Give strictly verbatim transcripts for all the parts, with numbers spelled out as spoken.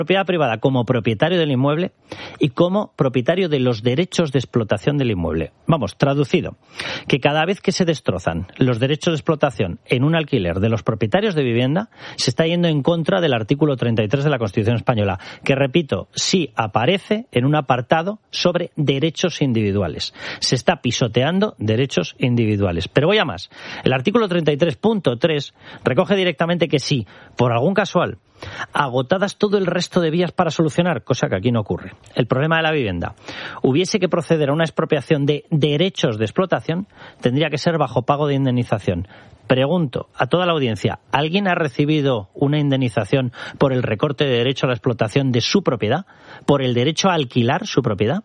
propiedad privada como propietario del inmueble y como propietario de los derechos de explotación del inmueble. Vamos, traducido, que cada vez que se destrozan los derechos de explotación en un alquiler de los propietarios de vivienda, se está yendo en contra del artículo treinta y tres de la Constitución española, que, repito, sí aparece en un apartado sobre derechos individuales. Se está pisoteando derechos individuales. Pero voy a más. El artículo treinta y tres punto tres recoge directamente que si, por algún casual, agotadas todo el resto de vías para solucionar, cosa que aquí no ocurre, el problema de la vivienda, hubiese que proceder a una expropiación de derechos de explotación, tendría que ser bajo pago de indemnización. Pregunto a toda la audiencia, ¿alguien ha recibido una indemnización por el recorte de derecho a la explotación de su propiedad? ¿Por el derecho a alquilar su propiedad?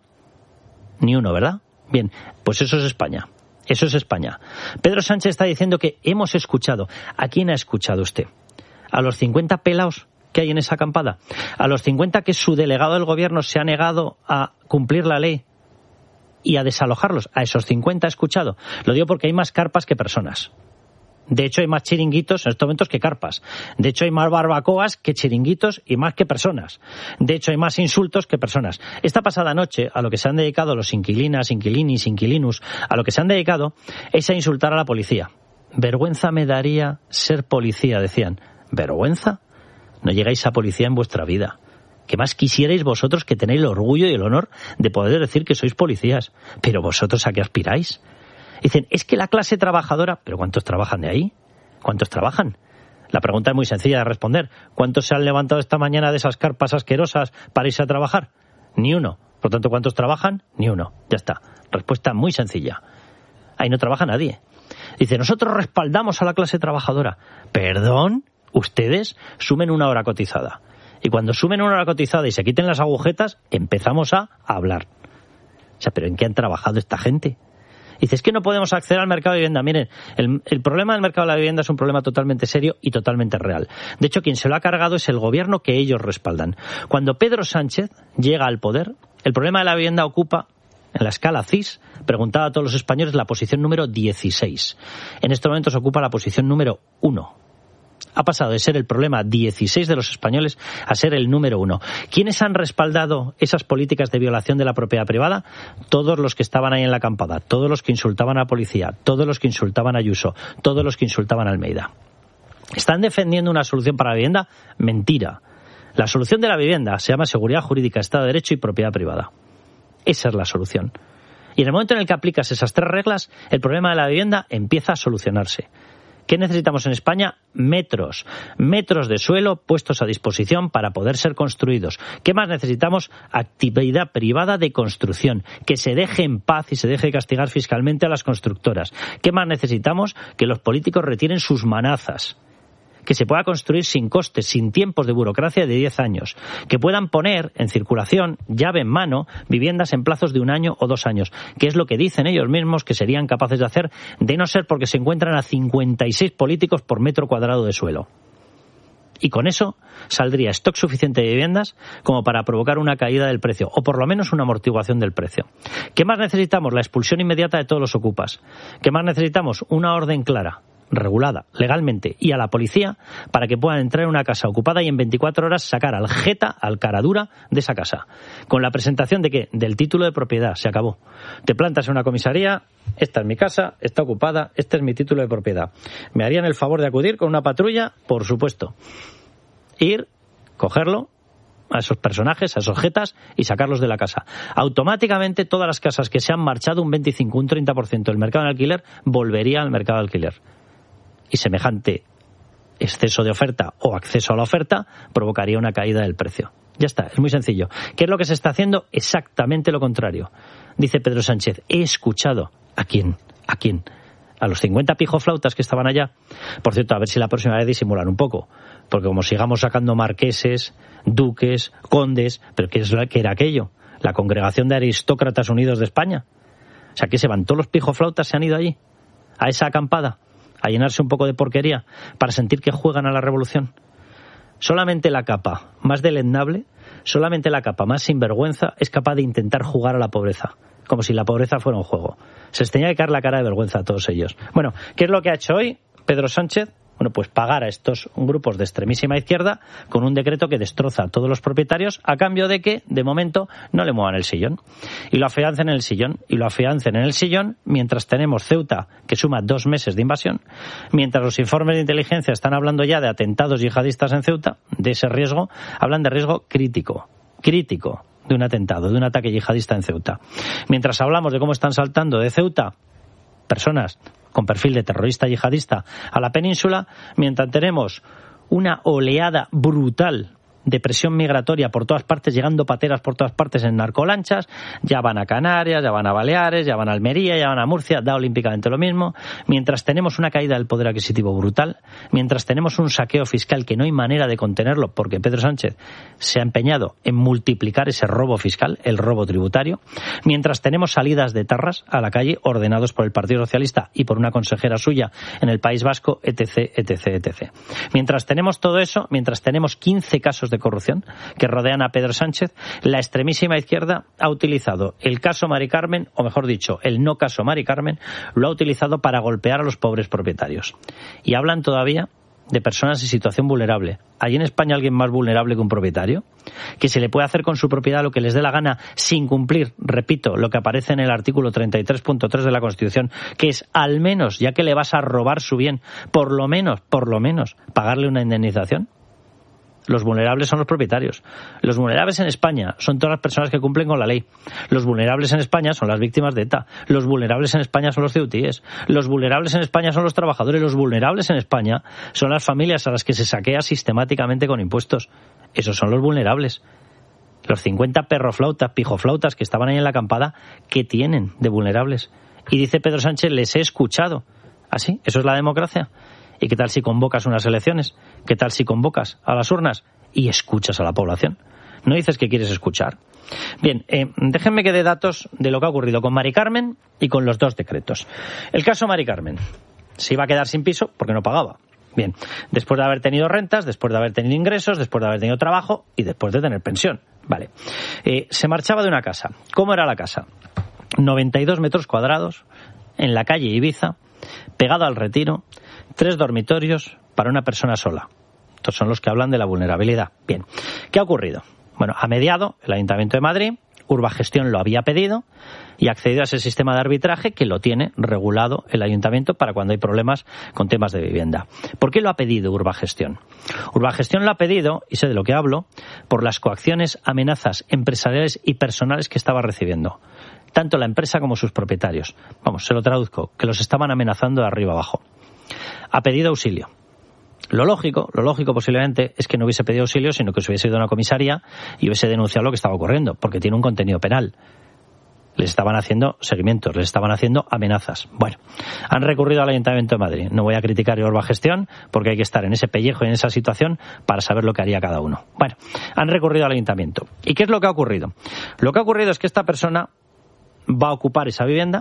Ni uno, ¿verdad? Bien, pues eso es España. Eso es España. Pedro Sánchez está diciendo que hemos escuchado. ¿A quién ha escuchado usted? ¿A los cincuenta pelaos que hay en esa acampada? ¿A los cincuenta que su delegado del gobierno se ha negado a cumplir la ley y a desalojarlos? ¿A esos cincuenta ha escuchado? Lo digo porque hay más carpas que personas. De hecho, hay más chiringuitos en estos momentos que carpas. De hecho, hay más barbacoas que chiringuitos y más que personas. De hecho, hay más insultos que personas. Esta pasada noche, a lo que se han dedicado los inquilinas, inquilinis, inquilinus, a lo que se han dedicado es a insultar a la policía. Vergüenza me daría ser policía, decían. ¿Vergüenza? No llegáis a policía en vuestra vida. ¿Qué más quisierais vosotros que tenéis el orgullo y el honor de poder decir que sois policías? Pero vosotros, ¿a qué aspiráis? Dicen, es que la clase trabajadora... ¿Pero cuántos trabajan de ahí? ¿Cuántos trabajan? La pregunta es muy sencilla de responder. ¿Cuántos se han levantado esta mañana de esas carpas asquerosas para irse a trabajar? Ni uno. Por lo tanto, ¿cuántos trabajan? Ni uno. Ya está. Respuesta muy sencilla. Ahí no trabaja nadie. Dice, nosotros respaldamos a la clase trabajadora. ¿Perdón? Ustedes sumen una hora cotizada. Y cuando sumen una hora cotizada y se quiten las agujetas, empezamos a hablar. O sea, ¿pero en qué han trabajado esta gente? Dice, es que no podemos acceder al mercado de vivienda. Miren, el, el problema del mercado de la vivienda es un problema totalmente serio y totalmente real. De hecho, quien se lo ha cargado es el gobierno que ellos respaldan. Cuando Pedro Sánchez llega al poder, el problema de la vivienda ocupa, en la escala C I S, preguntaba a todos los españoles, la posición número dieciséis. En estos momentos ocupa la posición número uno. Ha pasado de ser el problema dieciséis de los españoles a ser el número uno. ¿Quiénes han respaldado esas políticas de violación de la propiedad privada? Todos los que estaban ahí en la acampada, todos los que insultaban a la policía, todos los que insultaban a Ayuso, todos los que insultaban a Almeida. ¿Están defendiendo una solución para la vivienda? Mentira. La solución de la vivienda se llama seguridad jurídica, Estado de Derecho y propiedad privada. Esa es la solución. Y en el momento en el que aplicas esas tres reglas, el problema de la vivienda empieza a solucionarse. ¿Qué necesitamos en España? Metros. Metros de suelo puestos a disposición para poder ser construidos. ¿Qué más necesitamos? Actividad privada de construcción. Que se deje en paz y se deje de castigar fiscalmente a las constructoras. ¿Qué más necesitamos? Que los políticos retiren sus manazas. Que se pueda construir sin costes, sin tiempos de burocracia de diez años. Que puedan poner en circulación, llave en mano, viviendas en plazos de un año o dos años. Que es lo que dicen ellos mismos que serían capaces de hacer, de no ser porque se encuentran a cincuenta y seis políticos por metro cuadrado de suelo. Y con eso saldría stock suficiente de viviendas como para provocar una caída del precio, o por lo menos una amortiguación del precio. ¿Qué más necesitamos? La expulsión inmediata de todos los ocupas. ¿Qué más necesitamos? Una orden clara, regulada, legalmente, y a la policía para que puedan entrar en una casa ocupada y en veinticuatro horas sacar al jeta, al caradura de esa casa. Con la presentación de que del título de propiedad, se acabó. Te plantas en una comisaría, esta es mi casa, está ocupada, este es mi título de propiedad. ¿Me harían el favor de acudir con una patrulla? Por supuesto. Ir, cogerlo, a esos personajes, a esos jetas, y sacarlos de la casa. Automáticamente todas las casas que se han marchado un veinticinco, un treinta por ciento del mercado de alquiler volverían al mercado de alquiler. Y semejante exceso de oferta o acceso a la oferta provocaría una caída del precio. Ya está, es muy sencillo. ¿Qué es lo que se está haciendo? Exactamente lo contrario. Dice Pedro Sánchez, he escuchado. ¿A quién? ¿A quién? A los cincuenta pijoflautas que estaban allá. Por cierto, a ver si la próxima vez disimulan un poco. Porque como sigamos sacando marqueses, duques, condes... ¿Pero qué, es, qué era aquello? ¿La congregación de aristócratas unidos de España? O sea, ¿qué se van? ¿Todos los pijoflautas se han ido allí? ¿A esa acampada? ¿A llenarse un poco de porquería para sentir que juegan a la revolución? Solamente la capa más deleznable, solamente la capa más sinvergüenza es capaz de intentar jugar a la pobreza, como si la pobreza fuera un juego. Se les tenía que caer la cara de vergüenza a todos ellos. Bueno, ¿qué es lo que ha hecho hoy Pedro Sánchez? Bueno, pues pagar a estos grupos de extremísima izquierda con un decreto que destroza a todos los propietarios a cambio de que, de momento, no le muevan el sillón. Y lo afiancen en el sillón. Y lo afiancen en el sillón mientras tenemos Ceuta, que suma dos meses de invasión, mientras los informes de inteligencia están hablando ya de atentados yihadistas en Ceuta, de ese riesgo, hablan de riesgo crítico, crítico de un atentado, de un ataque yihadista en Ceuta. Mientras hablamos de cómo están saltando de Ceuta personas con perfil de terrorista yihadista a la península, mientras tenemos una oleada brutal de presión migratoria por todas partes, llegando pateras por todas partes en narcolanchas, ya van a Canarias, ya van a Baleares, ya van a Almería, ya van a Murcia, da olímpicamente lo mismo, mientras tenemos una caída del poder adquisitivo brutal, mientras tenemos un saqueo fiscal que no hay manera de contenerlo porque Pedro Sánchez se ha empeñado en multiplicar ese robo fiscal, el robo tributario, mientras tenemos salidas de tarras a la calle ordenados por el Partido Socialista y por una consejera suya en el País Vasco, etc, etc, etc. Mientras tenemos todo eso, mientras tenemos quince casos de corrupción que rodean a Pedro Sánchez, la extremísima izquierda ha utilizado el caso Mari Carmen, o mejor dicho, el no caso Mari Carmen, lo ha utilizado para golpear a los pobres propietarios. Y hablan todavía de personas en situación vulnerable. ¿Hay en España alguien más vulnerable que un propietario? Que se le puede hacer con su propiedad lo que les dé la gana sin cumplir, repito, lo que aparece en el artículo treinta y tres punto tres de la Constitución, que es al menos, ya que le vas a robar su bien, por lo menos, por lo menos, pagarle una indemnización. Los vulnerables son los propietarios. Los vulnerables en España son todas las personas que cumplen con la ley. Los vulnerables en España son las víctimas de ETA. Los vulnerables en España son los ceutíes. Los vulnerables en España son los trabajadores. Los vulnerables en España son las familias a las que se saquea sistemáticamente con impuestos. Esos son los vulnerables. Los cincuenta perroflautas, pijoflautas que estaban ahí en la acampada, ¿qué tienen de vulnerables? Y dice Pedro Sánchez, les he escuchado. ¿Así? ¿Eso es la democracia? ¿Y qué tal si convocas unas elecciones? ¿Qué tal si convocas a las urnas y escuchas a la población? ¿No dices que quieres escuchar? Bien, eh, déjenme que dé datos de lo que ha ocurrido con Mari Carmen y con los dos decretos. El caso Mari Carmen. Se iba a quedar sin piso porque no pagaba. Bien, después de haber tenido rentas, después de haber tenido ingresos, después de haber tenido trabajo y después de tener pensión. Vale. Eh, se marchaba de una casa. ¿Cómo era la casa? noventa y dos metros cuadrados, en la calle Ibiza, pegado al Retiro, tres dormitorios para una persona sola. Estos son los que hablan de la vulnerabilidad. Bien, ¿qué ha ocurrido? Bueno, ha mediado el Ayuntamiento de Madrid, Urbagestión lo había pedido y ha accedido a ese sistema de arbitraje que lo tiene regulado el Ayuntamiento para cuando hay problemas con temas de vivienda. ¿Por qué lo ha pedido Urbagestión? Urbagestión lo ha pedido, y sé de lo que hablo, por las coacciones, amenazas empresariales y personales que estaba recibiendo. Tanto la empresa como sus propietarios. Vamos, se lo traduzco, que los estaban amenazando de arriba abajo. Ha pedido auxilio. Lo lógico, lo lógico posiblemente es que no hubiese pedido auxilio, sino que se hubiese ido a una comisaría y hubiese denunciado lo que estaba ocurriendo, porque tiene un contenido penal. Les estaban haciendo seguimientos, les estaban haciendo amenazas. Bueno, han recurrido al Ayuntamiento de Madrid. No voy a criticar a Urbagestión, porque hay que estar en ese pellejo y en esa situación para saber lo que haría cada uno. Bueno, han recurrido al Ayuntamiento. ¿Y qué es lo que ha ocurrido? Lo que ha ocurrido es que esta persona va a ocupar esa vivienda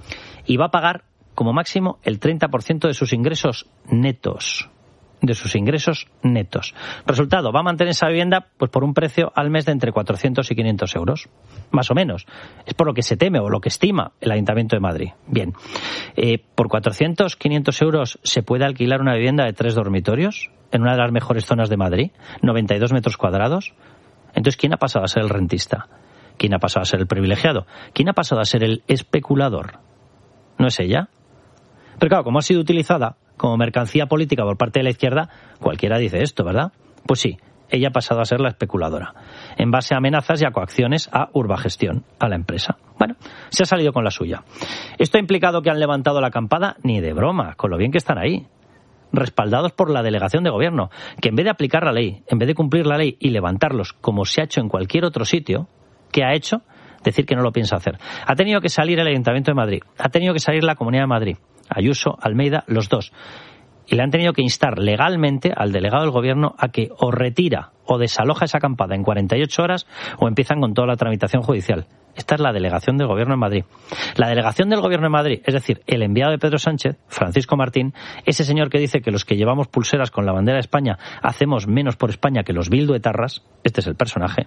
y va a pagar como máximo el treinta por ciento de sus ingresos netos. De sus ingresos netos. Resultado, va a mantener esa vivienda pues por un precio al mes de entre cuatrocientos y quinientos euros. Más o menos. Es por lo que se teme o lo que estima el Ayuntamiento de Madrid. Bien. Eh, ¿Por cuatrocientos, quinientos euros se puede alquilar una vivienda de tres dormitorios en una de las mejores zonas de Madrid? noventa y dos metros cuadrados. Entonces, ¿quién ha pasado a ser el rentista? ¿Quién ha pasado a ser el privilegiado? ¿Quién ha pasado a ser el especulador? ¿No es ella? Pero claro, como ha sido utilizada como mercancía política por parte de la izquierda, cualquiera dice esto, ¿verdad? Pues sí, ella ha pasado a ser la especuladora, en base a amenazas y a coacciones a Urbagestión, a la empresa. Bueno, se ha salido con la suya. ¿Esto ha implicado que han levantado la acampada? Ni de broma, con lo bien que están ahí. Respaldados por la delegación de gobierno, que en vez de aplicar la ley, en vez de cumplir la ley y levantarlos como se ha hecho en cualquier otro sitio, ¿qué ha hecho? Decir que no lo piensa hacer. Ha tenido que salir el Ayuntamiento de Madrid, ha tenido que salir la Comunidad de Madrid, Ayuso, Almeida, los dos. Y le han tenido que instar legalmente al delegado del gobierno a que o retira o desaloja esa acampada en cuarenta y ocho horas o empiezan con toda la tramitación judicial. Esta es la delegación del gobierno en Madrid. La delegación del gobierno en Madrid, es decir, el enviado de Pedro Sánchez, Francisco Martín, ese señor que dice que los que llevamos pulseras con la bandera de España hacemos menos por España que los bilduetarras, este es el personaje,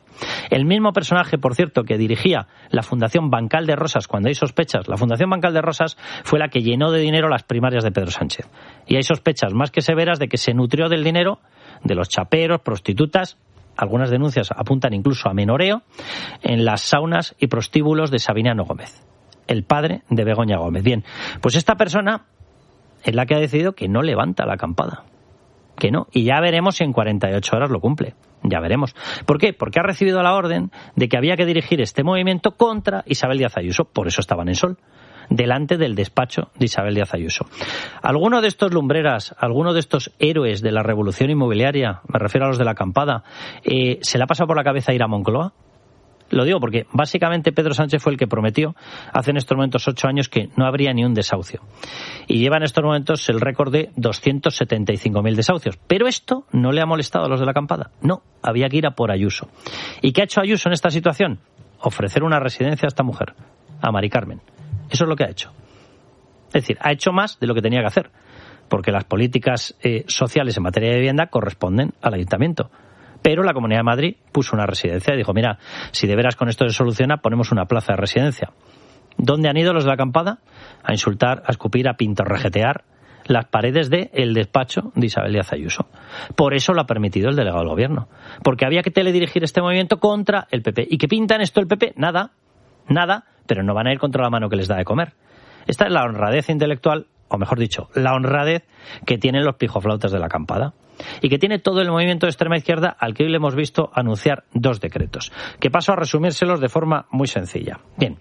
El mismo personaje, por cierto, que dirigía la Fundación Bancal de Rosas cuando hay sospechas. La Fundación Bancal de Rosas fue la que llenó de dinero las primarias de Pedro Sánchez. Y hay sospechas más que severas de que se nutrió del dinero de los chaperos, prostitutas. Algunas denuncias apuntan incluso a menoreo en las saunas y prostíbulos de Sabiniano Gómez, el padre de Begoña Gómez. Bien, pues esta persona es la que ha decidido que no levanta la acampada, que no, y ya veremos si en cuarenta y ocho horas lo cumple, ya veremos. ¿Por qué? Porque ha recibido la orden de que había que dirigir este movimiento contra Isabel Díaz Ayuso, por eso estaban en Sol, delante del despacho de Isabel Díaz Ayuso. ¿Alguno de estos lumbreras, alguno de estos héroes de la revolución inmobiliaria, me refiero a los de la acampada, eh, se le ha pasado por la cabeza ir a Moncloa? Lo digo porque básicamente Pedro Sánchez fue el que prometió hace en estos momentos ocho años que no habría ni un desahucio. Y lleva en estos momentos el récord de doscientos setenta y cinco mil desahucios. Pero esto no le ha molestado a los de la acampada. No, había que ir a por Ayuso. ¿Y qué ha hecho Ayuso en esta situación? Ofrecer una residencia a esta mujer, a Mari Carmen. Eso es lo que ha hecho. Es decir, ha hecho más de lo que tenía que hacer, porque las políticas eh, sociales en materia de vivienda corresponden al ayuntamiento. Pero la Comunidad de Madrid puso una residencia y dijo, mira, si de veras con esto se soluciona, ponemos una plaza de residencia. ¿Dónde han ido los de la acampada? A insultar, a escupir, a pintorrejetear las paredes del despacho de Isabel Díaz Ayuso. Por eso lo ha permitido el delegado del Gobierno. Porque había que teledirigir este movimiento contra el P P. ¿Y qué pinta en esto el P P? Nada, nada, pero no van a ir contra la mano que les da de comer. Esta es la honradez intelectual, o mejor dicho, la honradez que tienen los pijoflautas de la acampada. Y que tiene todo el movimiento de extrema izquierda al que hoy le hemos visto anunciar dos decretos, que paso a resumírselos de forma muy sencilla. Bien,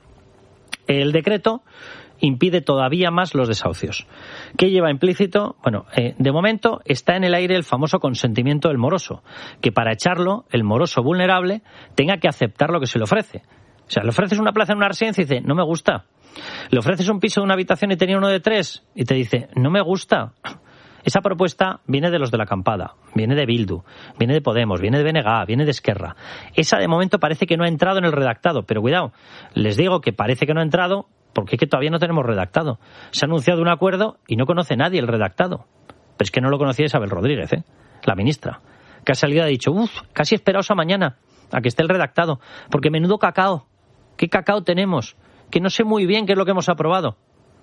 el decreto impide todavía más los desahucios. ¿Qué lleva implícito? Bueno, eh, de momento está en el aire el famoso consentimiento del moroso, que para echarlo, el moroso vulnerable tenga que aceptar lo que se le ofrece. O sea, le ofreces una plaza en una residencia y dice, no me gusta. Le ofreces un piso de una habitación y tenía uno de tres y te dice, no me gusta. Esa propuesta viene de los de la acampada, viene de Bildu, viene de Podemos, viene de B N G, viene de Esquerra. Esa de momento parece que no ha entrado en el redactado, pero cuidado, les digo que parece que no ha entrado porque es que todavía no tenemos redactado. Se ha anunciado un acuerdo y no conoce nadie el redactado. Pero es que no lo conocía Isabel Rodríguez, ¿eh? La ministra, que ha salido y ha dicho, uff, casi esperaos a mañana a que esté el redactado, porque menudo cacao. ¿Qué cacao tenemos? Que no sé muy bien qué es lo que hemos aprobado.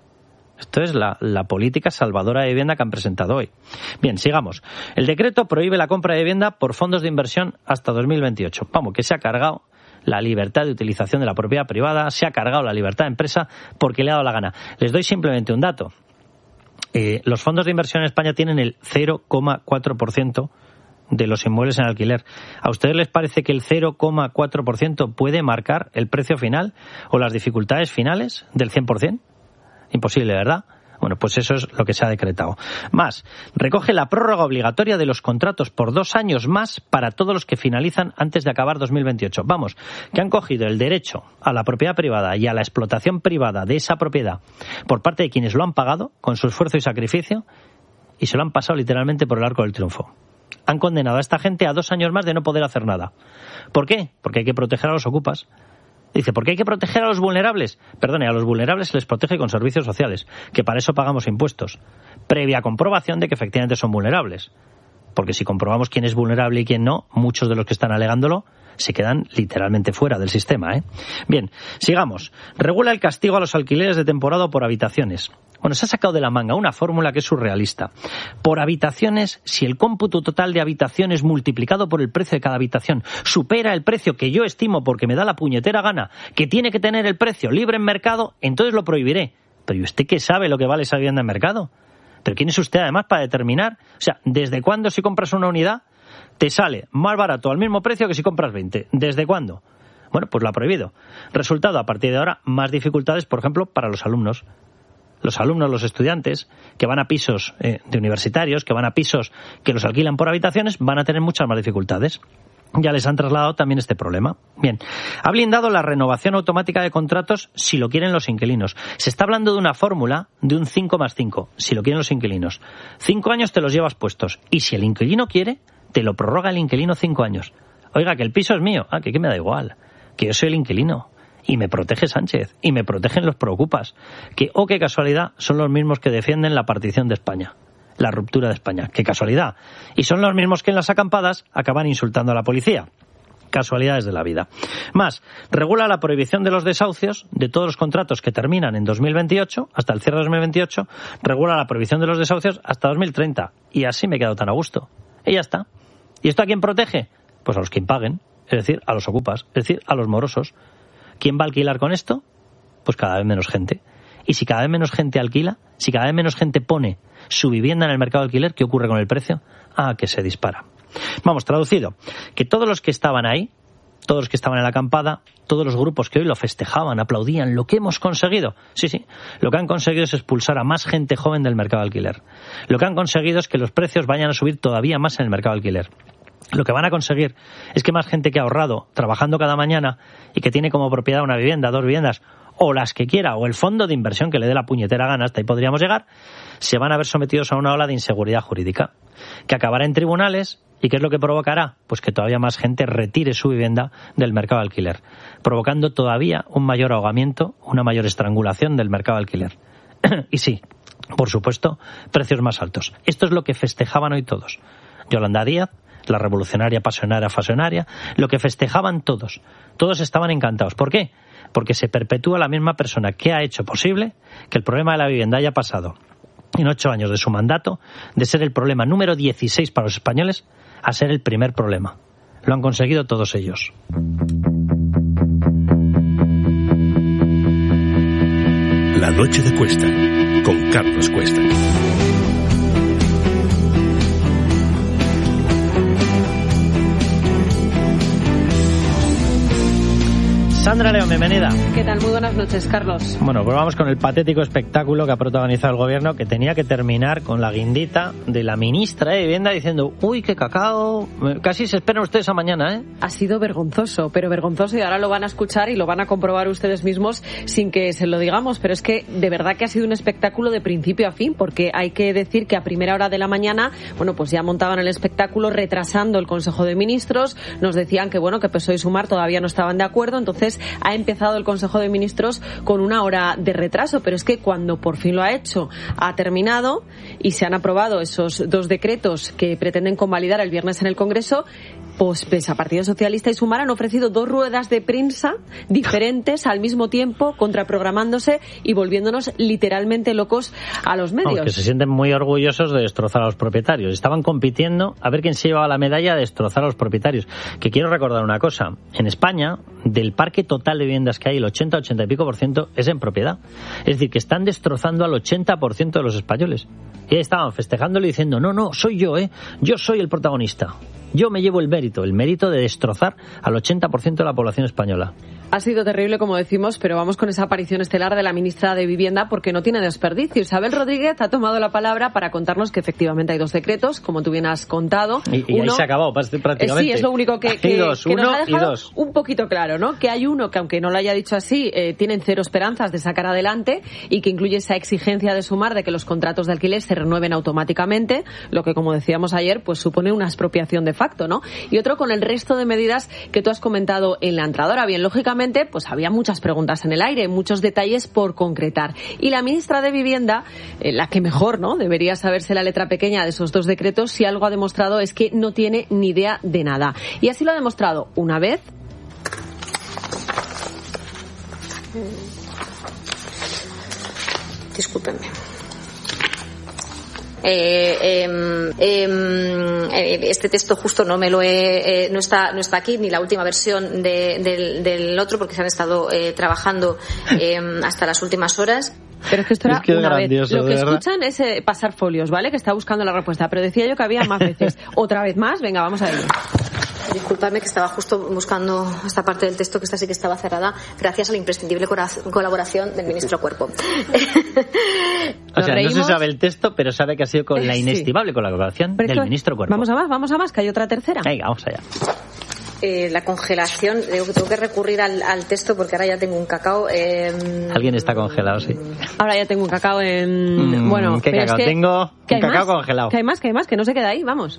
Esto es la, la política salvadora de vivienda que han presentado hoy. Bien, sigamos. El decreto prohíbe la compra de vivienda por fondos de inversión hasta dos mil veintiocho. Vamos, que se ha cargado la libertad de utilización de la propiedad privada, se ha cargado la libertad de empresa porque le ha dado la gana. Les doy simplemente un dato. Eh, los fondos de inversión en España tienen el cero coma cuatro por ciento de los inmuebles en alquiler. ¿A ustedes les parece que el cero coma cuatro por ciento puede marcar el precio final o las dificultades finales del cien por ciento? Imposible, ¿verdad? Bueno, pues eso es lo que se ha decretado. Más, recoge la prórroga obligatoria de los contratos por dos años más para todos los que finalizan antes de acabar dos mil veintiocho. Vamos, que han cogido el derecho a la propiedad privada y a la explotación privada de esa propiedad por parte de quienes lo han pagado con su esfuerzo y sacrificio y se lo han pasado literalmente por el arco del triunfo. Han condenado a esta gente a dos años más de no poder hacer nada. ¿Por qué? Porque hay que proteger a los ocupas. Dice, ¿por qué hay que proteger a los vulnerables? Perdone, a los vulnerables se les protege con servicios sociales, que para eso pagamos impuestos, previa comprobación de que efectivamente son vulnerables. Porque si comprobamos quién es vulnerable y quién no, muchos de los que están alegándolo se quedan literalmente fuera del sistema, ¿eh? Bien, sigamos. Regula el castigo a los alquileres de temporada por habitaciones. Bueno, se ha sacado de la manga una fórmula que es surrealista. Por habitaciones, si el cómputo total de habitaciones multiplicado por el precio de cada habitación supera el precio que yo estimo porque me da la puñetera gana, que tiene que tener el precio libre en mercado, entonces lo prohibiré. Pero ¿y usted qué sabe lo que vale esa vivienda en mercado? ¿Pero quién es usted además para determinar? O sea, ¿desde cuándo si compras una unidad te sale más barato al mismo precio que si compras veinte? ¿Desde cuándo? Bueno, pues lo ha prohibido. Resultado, a partir de ahora, más dificultades, por ejemplo, para los alumnos. Los alumnos, los estudiantes, que van a pisos eh, de universitarios, que van a pisos que los alquilan por habitaciones, van a tener muchas más dificultades. Ya les han trasladado también este problema. Bien, ha blindado la renovación automática de contratos si lo quieren los inquilinos. Se está hablando de una fórmula de un cinco más cinco, si lo quieren los inquilinos. Cinco años te los llevas puestos. Y si el inquilino quiere, te lo prorroga el inquilino cinco años. Oiga, que el piso es mío. Ah, que, que me da igual. Que yo soy el inquilino. Y me protege Sánchez. Y me protegen los preocupas. Que, oh, qué casualidad, son los mismos que defienden la partición de España. La ruptura de España. Qué casualidad. Y son los mismos que en las acampadas acaban insultando a la policía. Casualidades de la vida. Más, regula la prohibición de los desahucios de todos los contratos que terminan en dos mil veintiocho, hasta el cierre de dos mil veintiocho, regula la prohibición de los desahucios hasta dos mil treinta. Y así me he quedado tan a gusto. Y ya está. ¿Y esto a quién protege? Pues a los que impaguen, es decir, a los ocupas, es decir, a los morosos. ¿Quién va a alquilar con esto? Pues cada vez menos gente. Y si cada vez menos gente alquila, si cada vez menos gente pone su vivienda en el mercado de alquiler, ¿qué ocurre con el precio? Ah, que se dispara. Vamos, traducido, que todos los que estaban ahí, todos los que estaban en la acampada, todos los grupos que hoy lo festejaban, aplaudían lo que hemos conseguido. Sí, sí, lo que han conseguido es expulsar a más gente joven del mercado de alquiler. Lo que han conseguido es que los precios vayan a subir todavía más en el mercado de alquiler. Lo que van a conseguir es que más gente que ha ahorrado trabajando cada mañana y que tiene como propiedad una vivienda, dos viviendas, o las que quiera, o el fondo de inversión que le dé la puñetera gana, hasta ahí podríamos llegar, se van a ver sometidos a una ola de inseguridad jurídica, que acabará en tribunales. ¿Y qué es lo que provocará? Pues que todavía más gente retire su vivienda del mercado de alquiler, provocando todavía un mayor ahogamiento, una mayor estrangulación del mercado de alquiler. Y sí, por supuesto, precios más altos. Esto es lo que festejaban hoy todos. Yolanda Díaz, la revolucionaria pasionaria fasionaria, lo que festejaban todos. Todos estaban encantados. ¿Por qué? Porque se perpetúa la misma persona que ha hecho posible que el problema de la vivienda haya pasado en ocho años de su mandato de ser el problema número dieciséis para los españoles a ser el primer problema. Lo han conseguido todos ellos. La noche de Cuesta, con Carlos Cuesta. Sandra León, bienvenida. ¿Qué tal? Muy buenas noches, Carlos. Bueno, pues vamos con el patético espectáculo que ha protagonizado el gobierno, que tenía que terminar con la guindita de la ministra de Vivienda diciendo, uy, qué cacao, casi se esperan ustedes a mañana, ¿eh? Ha sido vergonzoso, pero vergonzoso, y ahora lo van a escuchar y lo van a comprobar ustedes mismos sin que se lo digamos, pero es que de verdad que ha sido un espectáculo de principio a fin, porque hay que decir que a primera hora de la mañana, bueno, pues ya montaban el espectáculo retrasando el Consejo de Ministros, nos decían que, bueno, que P S O E y Sumar todavía no estaban de acuerdo, entonces ha empezado el Consejo de Ministros con una hora de retraso, pero es que cuando por fin lo ha hecho, ha terminado y se han aprobado esos dos decretos que pretenden convalidar el viernes en el Congreso. Pues, pues a Partido Socialista y Sumar han ofrecido dos ruedas de prensa diferentes al mismo tiempo, contraprogramándose y volviéndonos literalmente locos a los medios. Vamos, que se sienten muy orgullosos de destrozar a los propietarios. Estaban compitiendo a ver quién se llevaba la medalla de destrozar a los propietarios. Que quiero recordar una cosa. En España, del parque total de viviendas que hay, el ochenta, ochenta y pico por ciento es en propiedad. Es decir, que están destrozando al ochenta por ciento de los españoles. Y ahí estaban festejándolo y diciendo, no, no, soy yo, ¿eh? Yo soy el protagonista. Yo me llevo el mérito, el mérito de destrozar al ochenta por ciento de la población española. Ha sido terrible, como decimos, pero vamos con esa aparición estelar de la ministra de Vivienda porque no tiene desperdicio. Isabel Rodríguez ha tomado la palabra para contarnos que efectivamente hay dos decretos, como tú bien has contado. Y, y Uno, ahí se acabó prácticamente. Eh, sí, es lo único que, que, dos, que nos uno ha dejado y dos. Un poquito claro, ¿no? Que hay uno que, aunque no lo haya dicho así, eh, tienen cero esperanzas de sacar adelante y que incluye esa exigencia de Sumar de que los contratos de alquiler se renueven automáticamente, lo que, como decíamos ayer, pues supone una expropiación de facto, ¿no? Y otro con el resto de medidas que tú has comentado en la entrada. Ahora bien, lógicamente, pues había muchas preguntas en el aire, muchos detalles por concretar. Y la ministra de Vivienda, eh, la que mejor, ¿no? Debería saberse la letra pequeña de esos dos decretos, si algo ha demostrado es que no tiene ni idea de nada. Y así lo ha demostrado una vez. Discúlpenme. Eh, eh, eh, este texto justo no me lo he, eh, no está no está aquí, ni la última versión de, del, del otro, porque se han estado eh, trabajando eh, hasta las últimas horas. Pero es que esto era es que una vez. Lo que verdad. escuchan es eh, pasar folios, ¿vale? Que está buscando la respuesta. Pero decía yo que había más veces. Otra vez más, venga, vamos a ello. Disculpadme que estaba justo buscando esta parte del texto, que esta sí que estaba cerrada, gracias a la imprescindible colaboración del ministro Cuerpo. O sea, no se sabe el texto, pero sabe que ha sido con la inestimable sí. colaboración pero del esto, ministro Cuerpo. Vamos a más, vamos a más, que hay otra tercera. Venga, vamos allá. Eh, la congelación, tengo, tengo que recurrir al, al texto porque ahora ya tengo un cacao. Eh, Alguien está congelado, sí. Ahora ya tengo un cacao en... Mm, bueno, ¿qué pero cacao? Es que, tengo que un cacao más, congelado. Que hay más, que hay más, que no se queda ahí, vamos.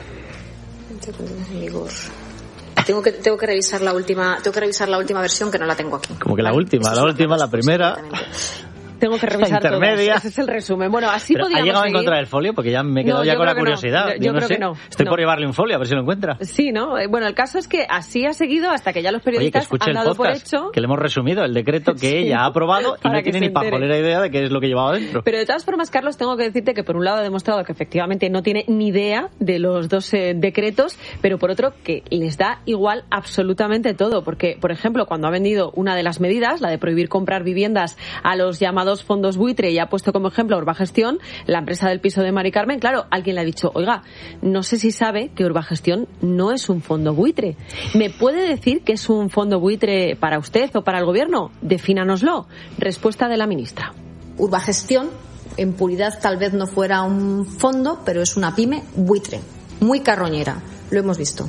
Tengo que tengo que revisar la última tengo que revisar la última versión, que no la tengo aquí. Como que la última, la última, la primera. Tengo que revisar la intermedia. todos. Ese es el resumen. Bueno, así Pero podíamos ¿ha llegado seguir? a encontrar el folio? Porque ya me he quedado No, ya yo con la creo que no. curiosidad. Yo- yo no creo sé. que no. Estoy No. por llevarle un folio, a ver si lo encuentra. Sí, ¿no? Eh, Bueno, el caso es que así ha seguido hasta que ya los Oye, que periodistas escuche han el dado por podcast, hecho. que le hemos resumido el decreto que Sí. ella ha aprobado y Para no que tiene se ni pajolera entere. idea de qué es lo que llevaba dentro. Pero de todas formas, Carlos, tengo que decirte que por un lado ha demostrado que efectivamente no tiene ni idea de los dos eh, decretos, pero por otro que les da igual absolutamente todo. Porque, por ejemplo, cuando ha vendido una de las medidas, la de prohibir comprar viviendas a los llamados fondos buitre, y ha puesto como ejemplo a Urbagestión, la empresa del piso de Mari Carmen, claro, alguien le ha dicho, oiga, no sé si sabe que Urbagestión no es un fondo buitre. ¿Me puede decir que es un fondo buitre para usted o para el gobierno? Defínanoslo. Respuesta de la ministra. Urbagestión, en puridad tal vez no fuera un fondo, pero es una pyme buitre, muy carroñera, lo hemos visto.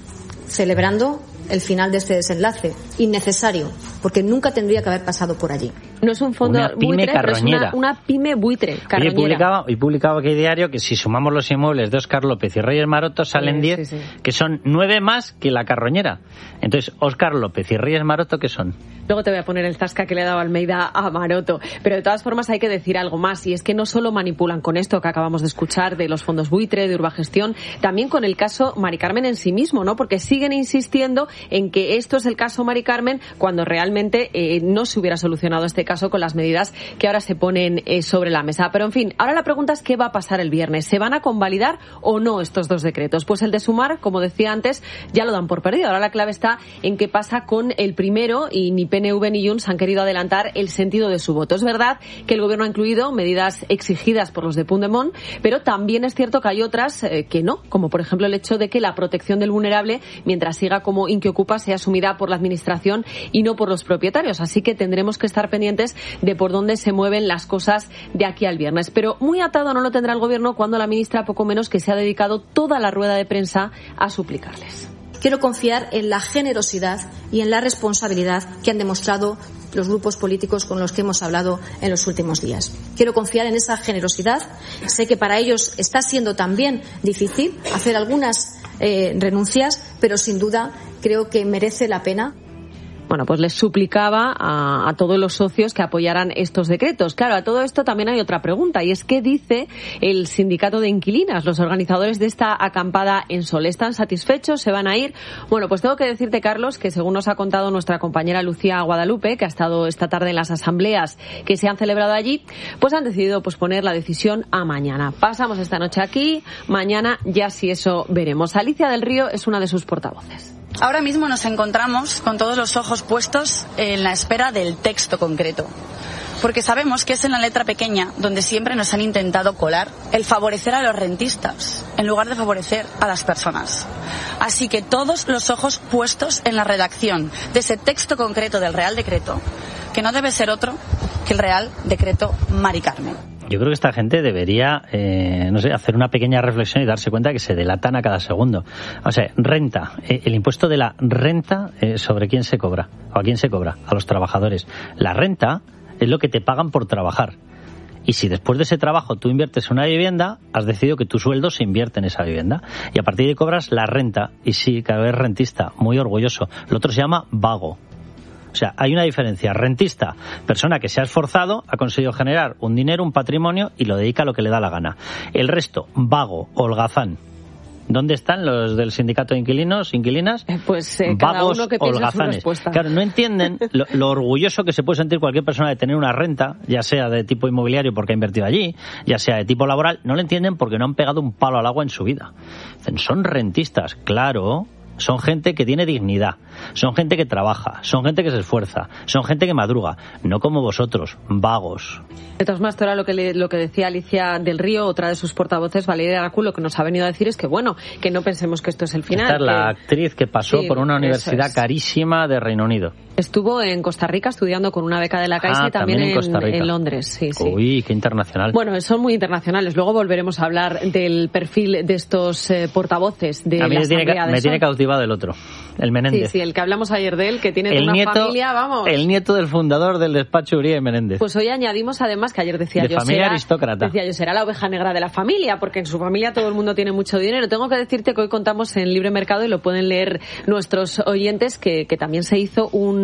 Celebrando el final de este desenlace, innecesario, porque nunca tendría que haber pasado por allí. No es un fondo Una pyme buitre, pero es una, carroñera. una pyme buitre, Oye, carroñera. y publicaba, y publicaba aquí diario que si sumamos los inmuebles de Óscar López y Reyes Maroto salen Sí, diez, sí, sí. que son nueve más que la carroñera. Entonces, Óscar López y Reyes Maroto, ¿qué son? Luego te voy a poner el zasca que le ha dado Almeida a Maroto. Pero de todas formas hay que decir algo más, y es que no solo manipulan con esto que acabamos de escuchar de los fondos buitre, de Urbagestión, también con el caso Mari Carmen en sí mismo, ¿no? Porque siguen insistiendo en que esto es el caso Mari Carmen cuando realmente eh, no se hubiera solucionado este caso con las medidas que ahora se ponen eh, sobre la mesa. Pero en fin, ahora la pregunta es qué va a pasar el viernes. ¿Se van a convalidar o no estos dos decretos? Pues el de Sumar, como decía antes, ya lo dan por perdido. Ahora la clave está en qué pasa con el primero, y ni P N V ni Junts han querido adelantar el sentido de su voto. Es verdad que el gobierno ha incluido medidas exigidas por los de Puigdemont, pero también es cierto que hay otras eh, que no, como por ejemplo el hecho de que la protección del vulnerable, mientras siga como Inquiocupa, sea asumida por la administración y no por los propietarios. Así que tendremos que estar pendientes de por dónde se mueven las cosas de aquí al viernes. Pero muy atado no lo tendrá el gobierno cuando la ministra poco menos que se ha dedicado toda la rueda de prensa a suplicarles. Quiero confiar en la generosidad y en la responsabilidad que han demostrado los grupos políticos con los que hemos hablado en los últimos días. Quiero confiar en esa generosidad. Sé que para ellos está siendo también difícil hacer algunas eh, renuncias, pero sin duda creo que merece la pena. Bueno, pues les suplicaba a, a todos los socios que apoyaran estos decretos. Claro, a todo esto también hay otra pregunta, y es ¿qué dice el sindicato de inquilinas? Los organizadores de esta acampada en Sol, ¿están satisfechos? ¿Se van a ir? Bueno, pues tengo que decirte, Carlos, que según nos ha contado nuestra compañera Lucía Guadalupe, que ha estado esta tarde en las asambleas que se han celebrado allí, pues han decidido posponer la decisión a mañana. Pasamos esta noche aquí, mañana ya si eso veremos. Alicia del Río es una de sus portavoces. Ahora mismo nos encontramos con todos los ojos puestos en la espera del texto concreto, porque sabemos que es en la letra pequeña donde siempre nos han intentado colar el favorecer a los rentistas en lugar de favorecer a las personas. Así que todos los ojos puestos en la redacción de ese texto concreto del Real Decreto, que no debe ser otro que el Real Decreto Mari Carmen. Yo creo que esta gente debería, eh, no sé, hacer una pequeña reflexión y darse cuenta que se delatan a cada segundo. O sea, renta, eh, el impuesto de la renta, eh, ¿sobre quién se cobra? ¿O a quién se cobra? A los trabajadores. La renta es lo que te pagan por trabajar. Y si después de ese trabajo tú inviertes en una vivienda, has decidido que tu sueldo se invierte en esa vivienda. Y a partir de ahí cobras la renta. Y sí, cada vez rentista, muy orgulloso. Lo otro se llama vago. O sea, hay una diferencia. Rentista, persona que se ha esforzado, ha conseguido generar un dinero, un patrimonio y lo dedica a lo que le da la gana. El resto, vago, holgazán. ¿Dónde están los del sindicato de inquilinos, inquilinas? Pues eh, cada Vagos, uno que piensa su holgazanes. respuesta. Claro, no entienden lo, lo orgulloso que se puede sentir cualquier persona de tener una renta, ya sea de tipo inmobiliario porque ha invertido allí, ya sea de tipo laboral. No lo entienden porque no han pegado un palo al agua en su vida. Dicen, son rentistas, claro. Son gente que tiene dignidad, son gente que trabaja, son gente que se esfuerza, son gente que madruga, no como vosotros, vagos. De todas maneras, ahora lo que, le, lo que decía Alicia del Río, otra de sus portavoces, Valeria Aracu, lo que nos ha venido a decir es que, bueno, que no pensemos que esto es el final. Esta es la que... actriz que pasó sí, por una universidad es. carísima de Reino Unido. Estuvo en Costa Rica estudiando con una beca de la Caixa Ah, y también, también en en, Costa Rica. en Londres. Sí, sí. Uy, qué internacional. Bueno, son muy internacionales. Luego volveremos a hablar del perfil de estos eh, portavoces de a mí la me tiene, Asamblea de me tiene Sol. cautivado el otro, el Menéndez. Sí, sí, el que hablamos ayer de él, que tiene el una nieto, familia, vamos. El nieto del fundador del despacho Uría y Menéndez. Pues hoy añadimos además que ayer decía de yo familia será, aristócrata. decía yo será la oveja negra de la familia, porque en su familia todo el mundo tiene mucho dinero. Tengo que decirte que hoy contamos en Libre Mercado y lo pueden leer nuestros oyentes que, que también se hizo un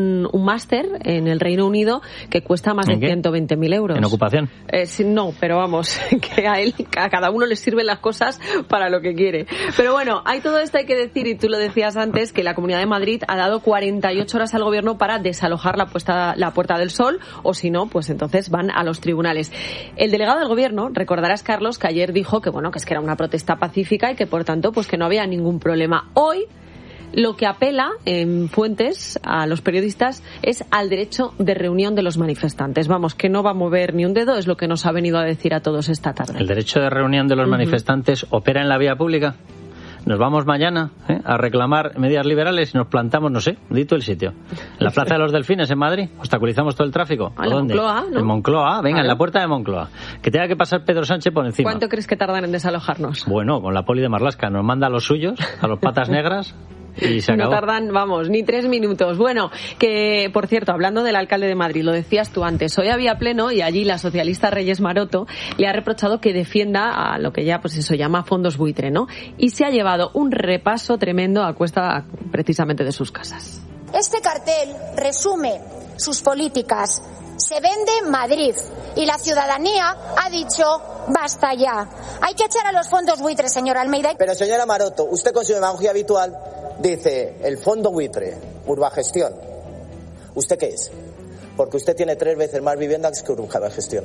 un, un máster en el Reino Unido que cuesta más de ciento veinte mil euros. ¿En ocupación? Eh, sí, no, pero vamos, que a él, a cada uno le sirven las cosas para lo que quiere. Pero bueno, hay todo esto, hay que decir, y tú lo decías antes, que la Comunidad de Madrid ha dado cuarenta y ocho horas al Gobierno para desalojar la, puesta, la Puerta del Sol, o si no, pues entonces van a los tribunales. El delegado del Gobierno, recordarás, Carlos, que ayer dijo que bueno, que es que era una protesta pacífica y que por tanto pues que no había ningún problema. Hoy lo que apela en fuentes a los periodistas es al derecho de reunión de los manifestantes. Vamos, que no va a mover ni un dedo, es lo que nos ha venido a decir a todos esta tarde. ¿El derecho de reunión de los uh-huh. manifestantes opera en la vía pública? Nos vamos mañana ¿eh? a reclamar medidas liberales y nos plantamos, no sé, dito el sitio. En la Plaza de los Delfines, en Madrid, obstaculizamos todo el tráfico. ¿A dónde? Moncloa, ¿no? En Moncloa, venga, en la puerta de Moncloa. Que tenga que pasar Pedro Sánchez por encima. ¿Cuánto crees que tardan en desalojarnos? Bueno, con la poli de Marlaska nos manda a los suyos, a los patas negras. Y se acabó. No tardan, vamos, ni tres minutos. Bueno, que, por cierto, hablando del alcalde de Madrid, lo decías tú antes, hoy había pleno y allí la socialista Reyes Maroto le ha reprochado que defienda a lo que ya, pues eso, llama fondos buitre, ¿no? Y se ha llevado un repaso tremendo a cuesta precisamente de sus casas. Este cartel resume sus políticas. Se vende Madrid y la ciudadanía ha dicho basta ya. Hay que echar a los fondos buitres, señora Almeida. Pero, señora Maroto, usted con su demagogia habitual dice el fondo buitre, Urbagestión. ¿Usted qué es? Porque usted tiene tres veces más viviendas que Urbagestión.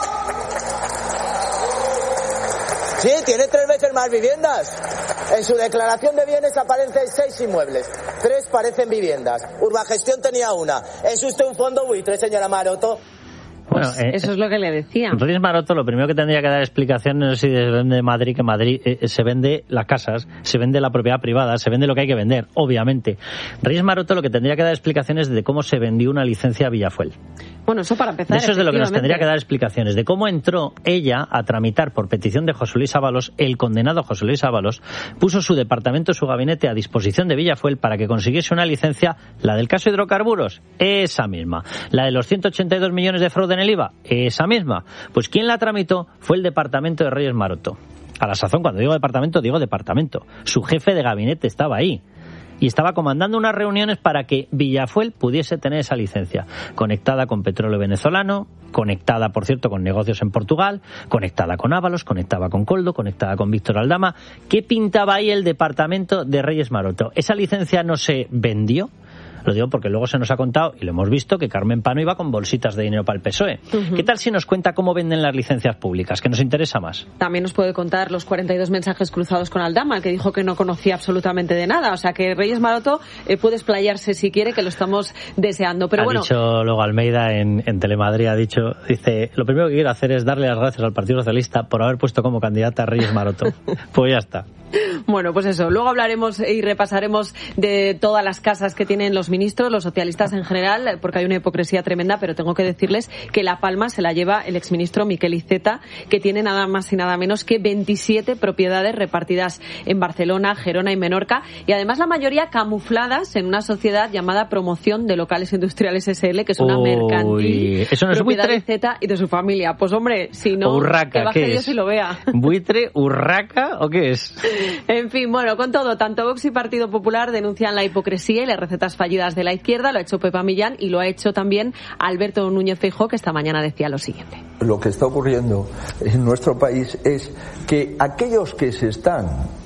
Sí, tiene tres veces más viviendas. En su declaración de bienes aparecen seis inmuebles. Tres parecen viviendas. Urbagestión tenía una. ¿Es usted un fondo buitre, señora Maroto? Bueno, eh, eso es lo que le decía. Reyes Maroto lo primero que tendría que dar explicación no es si se vende Madrid, que Madrid eh, se vende las casas, se vende la propiedad privada, se vende lo que hay que vender, obviamente. Reyes Maroto lo que tendría que dar explicaciones de cómo se vendió una licencia a Villafuel. Bueno, eso para empezar. De eso es de lo que nos tendría que dar explicaciones, de cómo entró ella a tramitar por petición de José Luis Ábalos, el condenado José Luis Ábalos, puso su departamento, su gabinete a disposición de Villafuel para que consiguiese una licencia, la del caso hidrocarburos, esa misma. La de los ciento ochenta y dos millones de fraude en el I V A, esa misma. Pues quien la tramitó fue el departamento de Reyes Maroto. A la sazón, cuando digo departamento, digo departamento. Su jefe de gabinete estaba ahí. Y estaba comandando unas reuniones para que Villafuel pudiese tener esa licencia, conectada con petróleo venezolano, conectada, por cierto, con negocios en Portugal, conectada con Ábalos, conectada con Coldo, conectada con Víctor Aldama. ¿Qué pintaba ahí el departamento de Reyes Maroto? ¿Esa licencia no se vendió? Lo digo porque luego se nos ha contado, y lo hemos visto, que Carmen Pano iba con bolsitas de dinero para el P S O E. Uh-huh. ¿Qué tal si nos cuenta cómo venden las licencias públicas? Que nos interesa más. También nos puede contar los cuarenta y dos mensajes cruzados con Aldama, que dijo que no conocía absolutamente de nada. O sea que Reyes Maroto eh, puede explayarse si quiere, que lo estamos deseando. Pero ha bueno, dicho luego Almeida en, en Telemadrid, ha dicho, dice, lo primero que quiero hacer es darle las gracias al Partido Socialista por haber puesto como candidata a Reyes Maroto. Pues ya está. Bueno, pues eso. Luego hablaremos y repasaremos de todas las casas que tienen los ministros, los socialistas en general, porque hay una hipocresía tremenda, pero tengo que decirles que La Palma se la lleva el exministro Miquel Iceta, que tiene nada más y nada menos que veintisiete propiedades repartidas en Barcelona, Gerona y Menorca, y además la mayoría camufladas en una sociedad llamada Promoción de Locales Industriales S L, que es una Uy, mercantil ¿eso no es propiedad buitre? de Iceta y de su familia. Pues hombre, si no, Urraca, que baje ¿qué Dios es? y lo vea. ¿Buitre, urraca o qué es? En fin, bueno, con todo, tanto Vox y Partido Popular denuncian la hipocresía y las recetas fallidas de la izquierda. Lo ha hecho Pepa Millán y lo ha hecho también Alberto Núñez Feijóo, que esta mañana decía lo siguiente. Lo que está ocurriendo en nuestro país es que aquellos que se están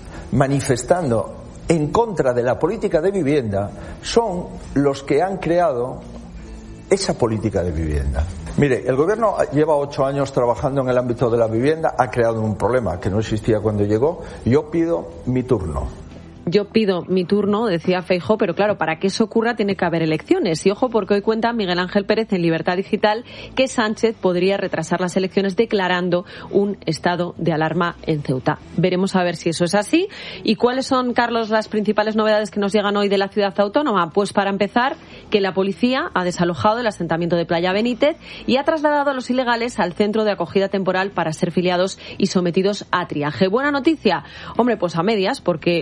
manifestando en contra de la política de vivienda son los que han creado esa política de vivienda. Mire, el gobierno lleva ocho años trabajando en el ámbito de la vivienda, ha creado un problema que no existía cuando llegó. Yo pido mi turno. Yo pido mi turno, decía Feijóo, pero claro, para que eso ocurra tiene que haber elecciones. Y ojo, porque hoy cuenta Miguel Ángel Pérez en Libertad Digital que Sánchez podría retrasar las elecciones declarando un estado de alarma en Ceuta. Veremos a ver si eso es así. ¿Y cuáles son, Carlos, las principales novedades que nos llegan hoy de la ciudad autónoma? Pues para empezar, que la policía ha desalojado el asentamiento de Playa Benítez y ha trasladado a los ilegales al centro de acogida temporal para ser filiados y sometidos a triaje. Buena noticia, hombre, pues a medias, porque lo que hemos sabido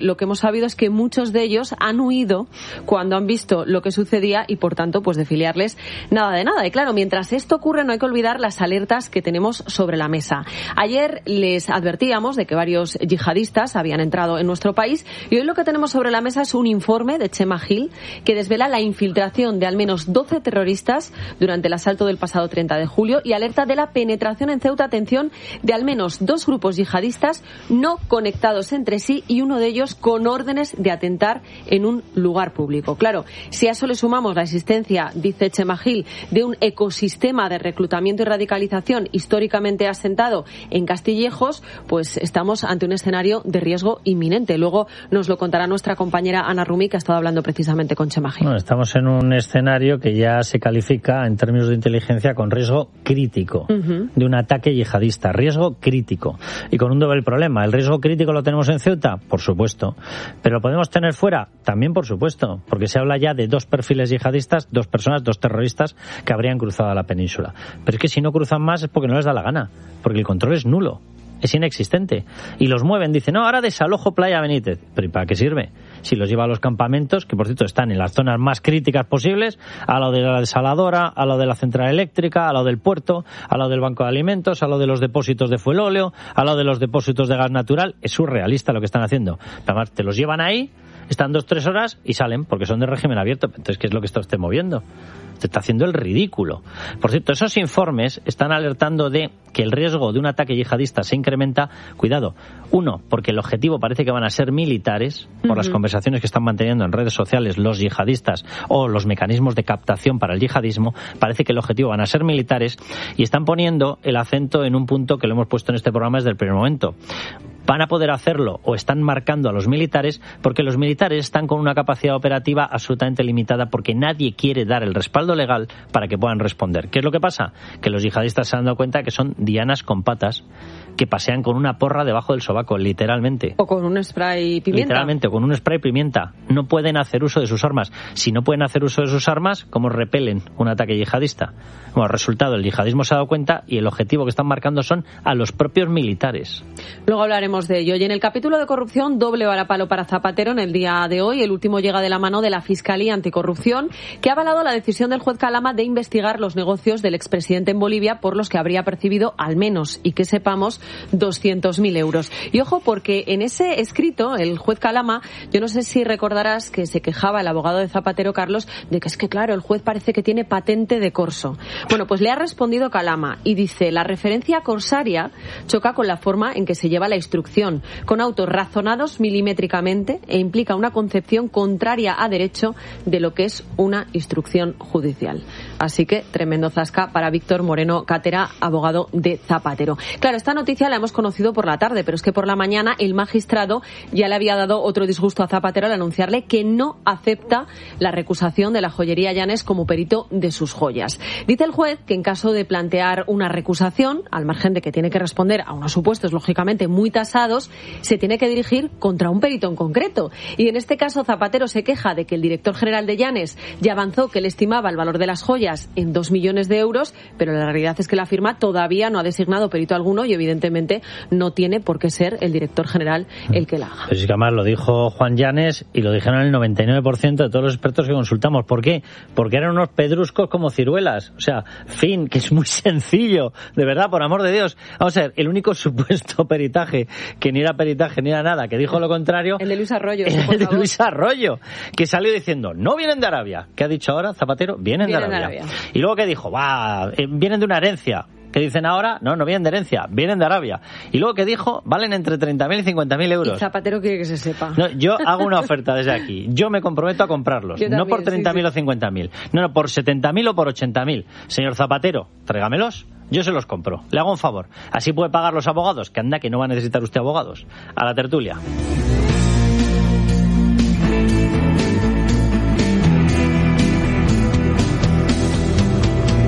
sabido es que muchos de ellos han huido cuando han visto lo que sucedía y, por tanto, pues de filiarles nada de nada. Y claro, mientras esto ocurre, no hay que olvidar las alertas que tenemos sobre la mesa. Ayer les advertíamos de que varios yihadistas habían entrado en nuestro país y hoy lo que tenemos sobre la mesa es un informe de Chema Gil que desvela la infiltración de al menos doce terroristas durante el asalto del pasado treinta de julio y alerta de la penetración en Ceuta, atención, de al menos dos grupos yihadistas no conectados entre sí y uno de ellos con órdenes de atentar en un lugar público. Claro, si a eso le sumamos la existencia, dice Chema Gil, de un ecosistema de reclutamiento y radicalización históricamente asentado en Castillejos, pues estamos ante un escenario de riesgo inminente. Luego nos lo contará nuestra compañera Ana Rumi, que ha estado hablando precisamente con Chema Gil. Bueno, estamos en un escenario que ya se califica en términos de inteligencia con riesgo crítico uh-huh. de un ataque yihadista, riesgo crítico. Y con un doble problema. ¿El riesgo crítico lo tenemos en Ceuta? Por supuesto. ¿Pero lo podemos tener fuera? También por supuesto. Porque se habla ya de dos perfiles yihadistas, dos personas, dos terroristas que habrían cruzado la península. Pero es que si no cruzan más es porque no les da la gana. Porque el control es nulo. Es inexistente. Y los mueven, dicen, no, ahora desalojo Playa Benítez. ¿Pero y para qué sirve? Si los lleva a los campamentos, que por cierto están en las zonas más críticas posibles, a lo de la desaladora, a lo de la central eléctrica, a lo del puerto, a lo del banco de alimentos, a lo de los depósitos de fuelóleo, a lo de los depósitos de gas natural. Es surrealista lo que están haciendo. Además, te los llevan ahí, están dos, tres horas y salen, porque son de régimen abierto. Entonces, ¿qué es lo que está usted moviendo? Te está haciendo el ridículo. Por cierto, esos informes están alertando de que el riesgo de un ataque yihadista se incrementa. Cuidado. Uno, porque el objetivo parece que van a ser militares, por uh-huh. las conversaciones que están manteniendo en redes sociales los yihadistas o los mecanismos de captación para el yihadismo. Parece que el objetivo van a ser militares y están poniendo el acento en un punto que lo hemos puesto en este programa desde el primer momento. Van a poder hacerlo o están marcando a los militares porque los militares están con una capacidad operativa absolutamente limitada porque nadie quiere dar el respaldo legal para que puedan responder. ¿Qué es lo que pasa? Que los yihadistas se han dado cuenta que son dianas con patas que pasean con una porra debajo del sobaco, literalmente. O con un spray pimienta. Literalmente, o con un spray pimienta. No pueden hacer uso de sus armas. Si no pueden hacer uso de sus armas, ¿cómo repelen un ataque yihadista? Bueno, resultado, el yihadismo se ha dado cuenta y el objetivo que están marcando son a los propios militares. Luego hablaremos de ello. Y en el capítulo de corrupción, doble varapalo para Zapatero en el día de hoy. El último llega de la mano de la Fiscalía Anticorrupción, que ha avalado la decisión del juez Calama de investigar los negocios del expresidente en Bolivia por los que habría percibido al menos, y que sepamos, doscientos mil euros. Y ojo, porque en ese escrito, el juez Calama, yo no sé si recordarás que se quejaba el abogado de Zapatero, Carlos, de que es que, claro, el juez parece que tiene patente de corso. Bueno, pues le ha respondido Calama y dice, la referencia corsaria choca con la forma en que se lleva la instrucción, con autos razonados milimétricamente e implica una concepción contraria a derecho de lo que es una instrucción judicial. Así que tremendo zasca para Víctor Moreno Cátera, abogado de Zapatero. Claro, esta noticia la hemos conocido por la tarde, pero es que por la mañana el magistrado ya le había dado otro disgusto a Zapatero al anunciarle que no acepta la recusación de la joyería Llanes como perito de sus joyas. Dice el juez que en caso de plantear una recusación, al margen de que tiene que responder a unos supuestos lógicamente muy tasados, se tiene que dirigir contra un perito en concreto. Y en este caso Zapatero se queja de que el director general de Llanes ya avanzó que le estimaba el valor de las joyas en dos millones de euros, pero la realidad es que la firma todavía no ha designado perito alguno y evidentemente no tiene por qué ser el director general el que la haga. Pero es que además lo dijo Juan Llanes y lo dijeron el noventa y nueve por ciento de todos los expertos que consultamos. ¿Por qué? Porque eran unos pedruscos como ciruelas. O sea, fin, que es muy sencillo. De verdad, por amor de Dios. Vamos a ver, el único supuesto peritaje, que ni era peritaje ni era nada, que dijo lo contrario... El de Luis Arroyo. El de Luis Arroyo, que salió diciendo, no vienen de Arabia. ¿Qué ha dicho ahora Zapatero? Vienen, vienen de, Arabia. de Arabia. Y luego que dijo, va, eh, vienen de una herencia. ¿Qué dicen ahora? No, no vienen de herencia, vienen de Arabia. Y luego que dijo, valen entre treinta mil y cincuenta mil euros. Y Zapatero quiere que se sepa. No, yo hago una oferta desde aquí. Yo me comprometo a comprarlos. También, no por treinta mil sí, sí. o cincuenta mil. No, no, por setenta mil o por ochenta mil. Señor Zapatero, tráigamelos. Yo se los compro. Le hago un favor. Así puede pagar los abogados. Que anda, que no va a necesitar usted abogados. A la tertulia.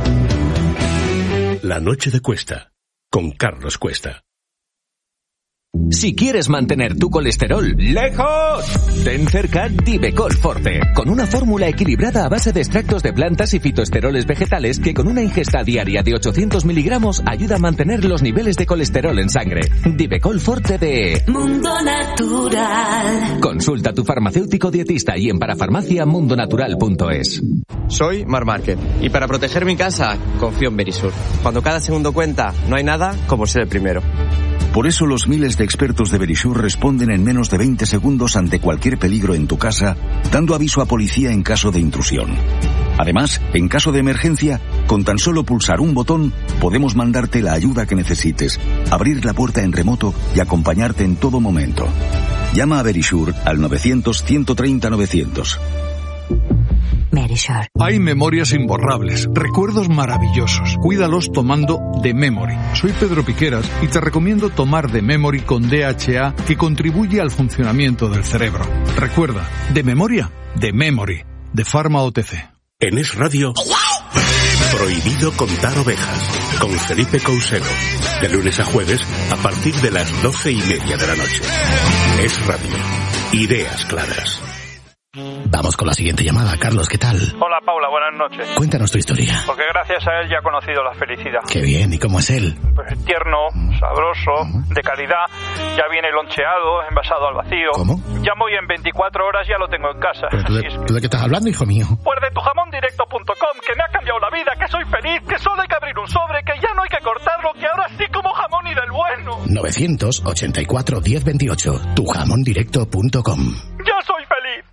La noche de Cuesta, con Carlos Cuesta. Si quieres mantener tu colesterol lejos, ten cerca Divecol Forte, con una fórmula equilibrada a base de extractos de plantas y fitoesteroles vegetales que con una ingesta diaria de ochocientos miligramos ayuda a mantener los niveles de colesterol en sangre. Divecol Forte de Mundo Natural. Consulta a tu farmacéutico dietista y en parafarmacia mundo natural punto es. Soy Mar Márquez y para proteger mi casa confío en Verisur. Cuando cada segundo cuenta, no hay nada como ser el primero. Por eso los miles de expertos de Verisur responden en menos de veinte segundos ante cualquier peligro en tu casa, dando aviso a policía en caso de intrusión. Además, en caso de emergencia, con tan solo pulsar un botón, podemos mandarte la ayuda que necesites, abrir la puerta en remoto y acompañarte en todo momento. Llama a Verisur al novecientos, ciento treinta, novecientos. Verisur. Hay memorias imborrables, recuerdos maravillosos. Cuídalos tomando The Memory. Soy Pedro Piqueras y te recomiendo tomar The Memory con D H A, que contribuye al funcionamiento del cerebro. Recuerda, de memoria, The Memory, de Pharma O T C. En Es Radio, prohibido contar ovejas, con Felipe Coucedo. De lunes a jueves, a partir de las doce y media de la noche. Es Radio. Ideas claras. Vamos con la siguiente llamada. Carlos, ¿qué tal? Hola, Paula, buenas noches. Cuéntanos tu historia. Porque gracias a él ya he conocido la felicidad. Qué bien, ¿y cómo es él? Pues tierno, sabroso, uh-huh. de calidad, ya viene loncheado, envasado al vacío. ¿Cómo? Llamo y en veinticuatro horas ya lo tengo en casa. ¿Pero tú, de, es ¿tú de qué estás hablando, hijo mío? Pues de tu jamón directo punto com, que me ha cambiado la vida, que soy feliz, que solo hay que abrir un sobre, que ya no hay que cortarlo, que ahora sí como jamón y del bueno. novecientos ochenta y cuatro, diez veintiocho, tu jamón directo punto com. ¡Ya soy feliz!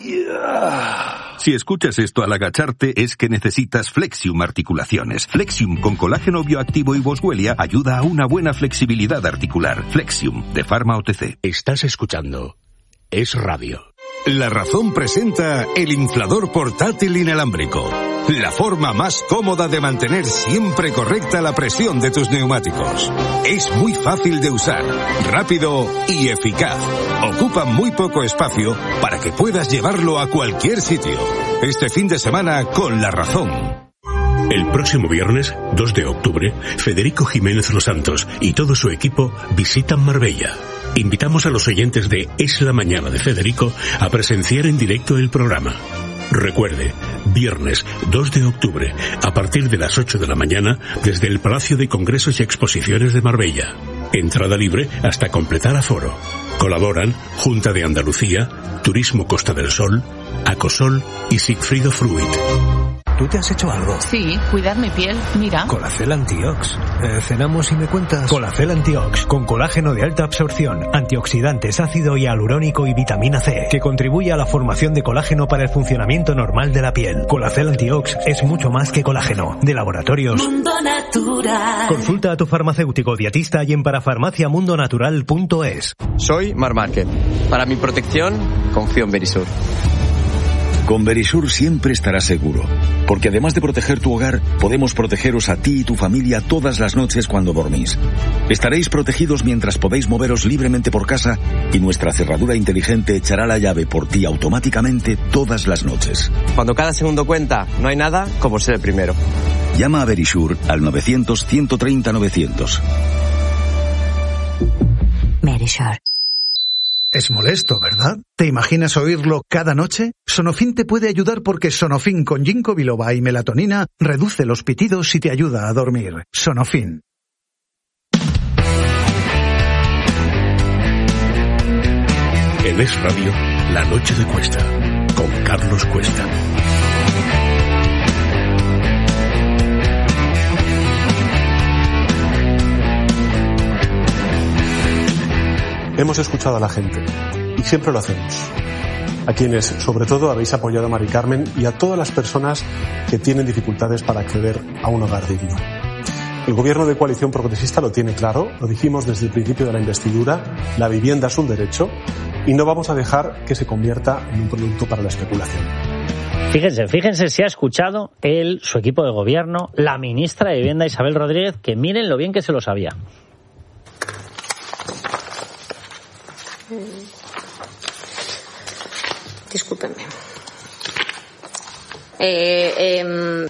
Si escuchas esto al agacharte es que necesitas Flexium Articulaciones. Flexium con colágeno bioactivo y boswellia ayuda a una buena flexibilidad articular. Flexium de Pharma O T C. Estás escuchando Es Radio. La Razón presenta el inflador portátil inalámbrico. La forma más cómoda de mantener siempre correcta la presión de tus neumáticos. Es muy fácil de usar, rápido y eficaz. Ocupa muy poco espacio para que puedas llevarlo a cualquier sitio. Este fin de semana con La Razón. El próximo viernes, dos de octubre, Federico Jiménez Los Santos y todo su equipo visitan Marbella. Invitamos a los oyentes de Es la Mañana de Federico a presenciar en directo el programa. Recuerde, viernes dos de octubre, a partir de las ocho de la mañana, desde el Palacio de Congresos y Exposiciones de Marbella. Entrada libre hasta completar aforo. Colaboran Junta de Andalucía, Turismo Costa del Sol, Acosol y Sigfrido Fruit. ¿Tú te has hecho algo? Sí, cuidar mi piel, mira. Colacel Antiox. Eh, cenamos y me cuentas. Colacel Antiox, con colágeno de alta absorción, antioxidantes, ácido hialurónico y vitamina C, que contribuye a la formación de colágeno para el funcionamiento normal de la piel. Colacel Antiox es mucho más que colágeno. De laboratorios Mundo Natural. Consulta a tu farmacéutico dietista y en parafarmacia mundo natural punto es. Soy Mar Márquez. Para mi protección, confío en Verisur. Con Verisur siempre estarás seguro, porque además de proteger tu hogar, podemos protegeros a ti y tu familia todas las noches cuando dormís. Estaréis protegidos mientras podéis moveros libremente por casa y nuestra cerradura inteligente echará la llave por ti automáticamente todas las noches. Cuando cada segundo cuenta, no hay nada como ser el primero. Llama a Verisur al novecientos, ciento treinta, novecientos. Verisur. Es molesto, ¿verdad? ¿Te imaginas oírlo cada noche? Sonofin te puede ayudar porque Sonofin con ginkgo biloba y melatonina reduce los pitidos y te ayuda a dormir. Sonofin. En Es Radio, La Noche de Cuesta, con Carlos Cuesta. Hemos escuchado a la gente y siempre lo hacemos. A quienes, sobre todo, habéis apoyado a Mari Carmen y a todas las personas que tienen dificultades para acceder a un hogar digno. El gobierno de coalición progresista lo tiene claro, lo dijimos desde el principio de la investidura, la vivienda es un derecho y no vamos a dejar que se convierta en un producto para la especulación. Fíjense, fíjense si ha escuchado él, su equipo de gobierno, la ministra de Vivienda Isabel Rodríguez, que miren lo bien que se lo sabía. Discúlpenme. Eh, eh,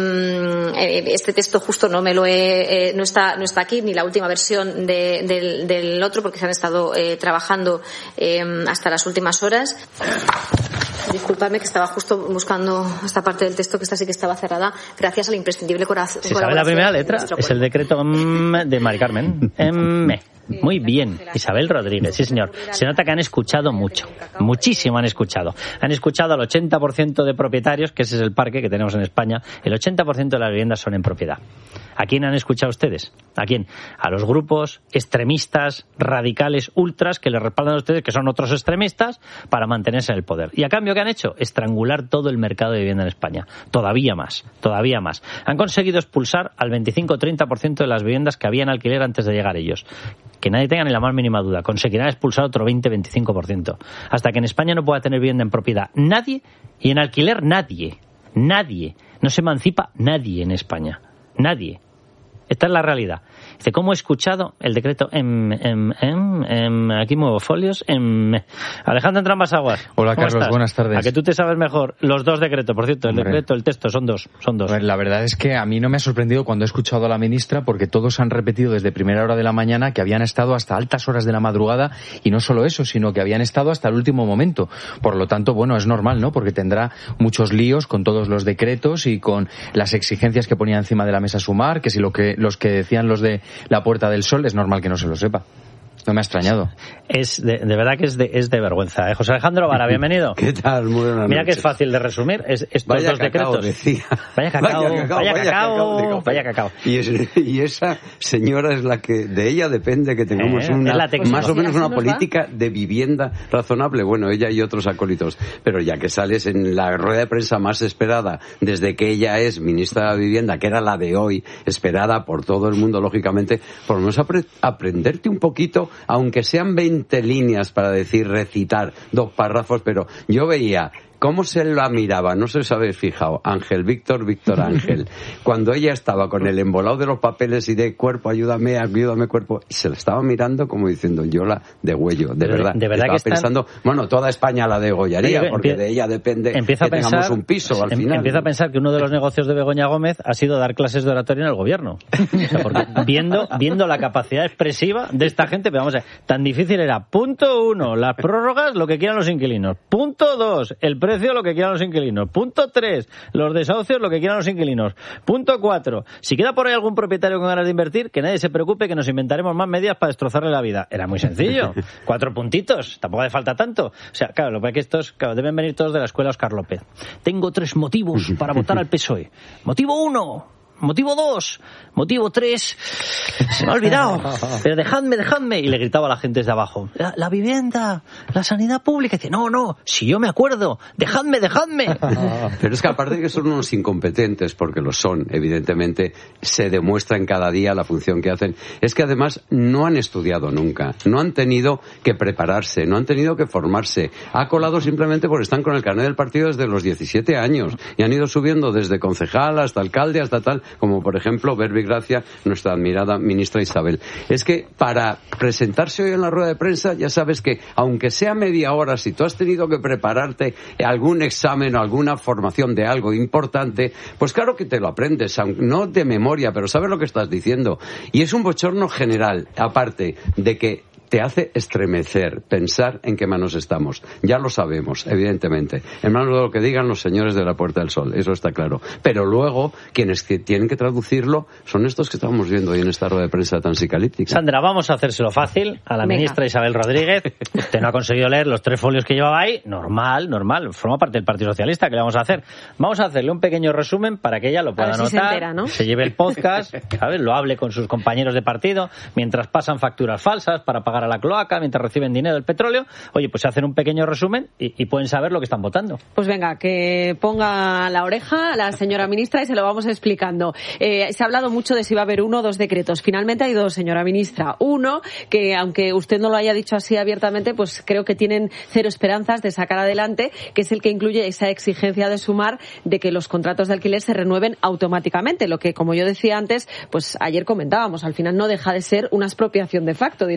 eh, este texto justo no me lo he, eh, no está, no está aquí, ni la última versión de, del, del otro, porque se han estado eh, trabajando eh, hasta las últimas horas. Disculpadme que estaba justo buscando esta parte del texto, que esta sí que estaba cerrada, gracias a la imprescindible colaboración. Si sabe la primera letra, es el decreto M de Mari Carmen. M. Muy bien, Isabel Rodríguez, sí señor. Se nota que han escuchado mucho, muchísimo han escuchado. Han escuchado al ochenta por ciento de propietarios, que ese es el parque que tenemos en España. El ochenta por ciento de las viviendas son en propiedad. ¿A quién han escuchado ustedes? ¿A quién? A los grupos extremistas, radicales, ultras, que les respaldan a ustedes, que son otros extremistas, para mantenerse en el poder. ¿Y a cambio qué han hecho? Estrangular todo el mercado de vivienda en España. Todavía más, todavía más. Han conseguido expulsar al veinticinco o treinta por ciento de las viviendas que había en alquiler antes de llegar ellos. Que nadie tenga ni la más mínima duda. Conseguirán expulsar otro veinte a veinticinco por ciento. Hasta que en España no pueda tener vivienda en propiedad nadie, y en alquiler nadie. Nadie. No se emancipa nadie en España. Nadie. Esta es la realidad. Dice, ¿cómo he escuchado el decreto? En, en, en, en, aquí muevo folios. En, Alejandro entre ambas aguas. Hola, Carlos, estás? Buenas tardes. A que tú te sabes mejor los dos decretos, por cierto, el Hombre. decreto, el texto, son dos, son dos. A ver, la verdad es que a mí no me ha sorprendido cuando he escuchado a la ministra, porque todos han repetido desde primera hora de la mañana que habían estado hasta altas horas de la madrugada, y no solo eso, sino que habían estado hasta el último momento. Por lo tanto, bueno, es normal, ¿no? Porque tendrá muchos líos con todos los decretos y con las exigencias que ponía encima de la mesa Sumar, que si lo que los que decían los de la Puerta del Sol, es normal que no se lo sepa. No me ha extrañado. Es de, de verdad que es de, es de vergüenza. ¿eh? José Alejandro Vara, bienvenido. ¿Qué tal? Muy buenas Mira noches. que es fácil de resumir. Es, estos vaya dos cacao, decretos. Decía. Vaya cacao, vaya cacao, vaya vaya cacao, cacao, cacao. vaya cacao. Y, es, y esa señora es la que, de ella depende que tengamos eh, una, más o menos una nos política va. de vivienda razonable. Bueno, ella y otros acólitos. Pero ya que sales en la rueda de prensa más esperada desde que ella es ministra de Vivienda, que era la de hoy, esperada por todo el mundo, lógicamente, por lo menos apre- aprenderte un poquito, aunque sean veinte líneas para decir, recitar dos párrafos, pero yo veía cómo se la miraba, no sé si os habéis fijado, Ángel, Víctor, Víctor Ángel, cuando ella estaba con el embolado de los papeles y de cuerpo, ayúdame, ayúdame cuerpo, y se la estaba mirando como diciendo, yo la degüello, de verdad. De verdad estaba que están... pensando, bueno, toda España la degollaría, Oye, porque empie... de ella depende empieza que pensar, tengamos un piso al em, final. Empieza a pensar que uno de los negocios de Begoña Gómez ha sido dar clases de oratoria en el gobierno. O sea, porque viendo, viendo la capacidad expresiva de esta gente, pero vamos a ver, tan difícil era, punto uno, las prórrogas, lo que quieran los inquilinos. Punto dos, el precio, lo que quieran los inquilinos. Punto tres, los desahucios, lo que quieran los inquilinos. Punto cuatro, si queda por ahí algún propietario con ganas de invertir, que nadie se preocupe, que nos inventaremos más medidas para destrozarle la vida. Era muy sencillo. Cuatro puntitos, tampoco hace falta tanto. O sea, claro, lo que pasa es que estos claro, deben venir todos de la escuela Óscar López. Tengo tres motivos para votar al P S O E. Motivo uno. Motivo dos, motivo tres, se me ha olvidado, pero dejadme, dejadme, y le gritaba a la gente desde abajo, la, la vivienda, la sanidad pública, y dice, no, no, si yo me acuerdo, dejadme, dejadme. Pero es que aparte de que son unos incompetentes, porque lo son, evidentemente, se demuestra en cada día la función que hacen, es que además no han estudiado nunca, no han tenido que prepararse, no han tenido que formarse, ha colado simplemente porque están con el carnet del partido desde los diecisiete años, y han ido subiendo desde concejal hasta alcalde hasta tal, como por ejemplo Verbi Gracia, nuestra admirada ministra Isabel. Es que para presentarse hoy en la rueda de prensa, ya sabes que aunque sea media hora, si tú has tenido que prepararte algún examen o alguna formación de algo importante, pues claro que te lo aprendes, no de memoria, pero sabes lo que estás diciendo. Y es un bochorno general, aparte de que te hace estremecer, pensar en qué manos estamos. Ya lo sabemos, evidentemente. En manos de lo que digan los señores de la Puerta del Sol, eso está claro. Pero luego, quienes que tienen que traducirlo son estos que estamos viendo hoy en esta rueda de prensa tan psicalíptica. Sandra, vamos a hacérselo fácil a la Venga. ministra Isabel Rodríguez. Usted no ha conseguido leer los tres folios que llevaba ahí. Normal, normal. Forma parte del Partido Socialista. ¿Qué le vamos a hacer? Vamos a hacerle un pequeño resumen para que ella lo pueda A ver si anotar, se entera, ¿no? se lleve el podcast, ¿sabes? Lo hable con sus compañeros de partido, mientras pasan facturas falsas para pagar a la cloaca, mientras reciben dinero del petróleo. Oye, pues se hacen un pequeño resumen y, y pueden saber lo que están votando. Pues venga, que ponga la oreja la señora ministra y se lo vamos explicando. Eh, se ha hablado mucho de si va a haber uno o dos decretos. Finalmente hay dos, señora ministra. Uno, que aunque usted no lo haya dicho así abiertamente, pues creo que tienen cero esperanzas de sacar adelante, que es el que incluye esa exigencia de Sumar de que los contratos de alquiler se renueven automáticamente. Lo que, como yo decía antes, pues ayer comentábamos, al final no deja de ser una expropiación de facto. Directamente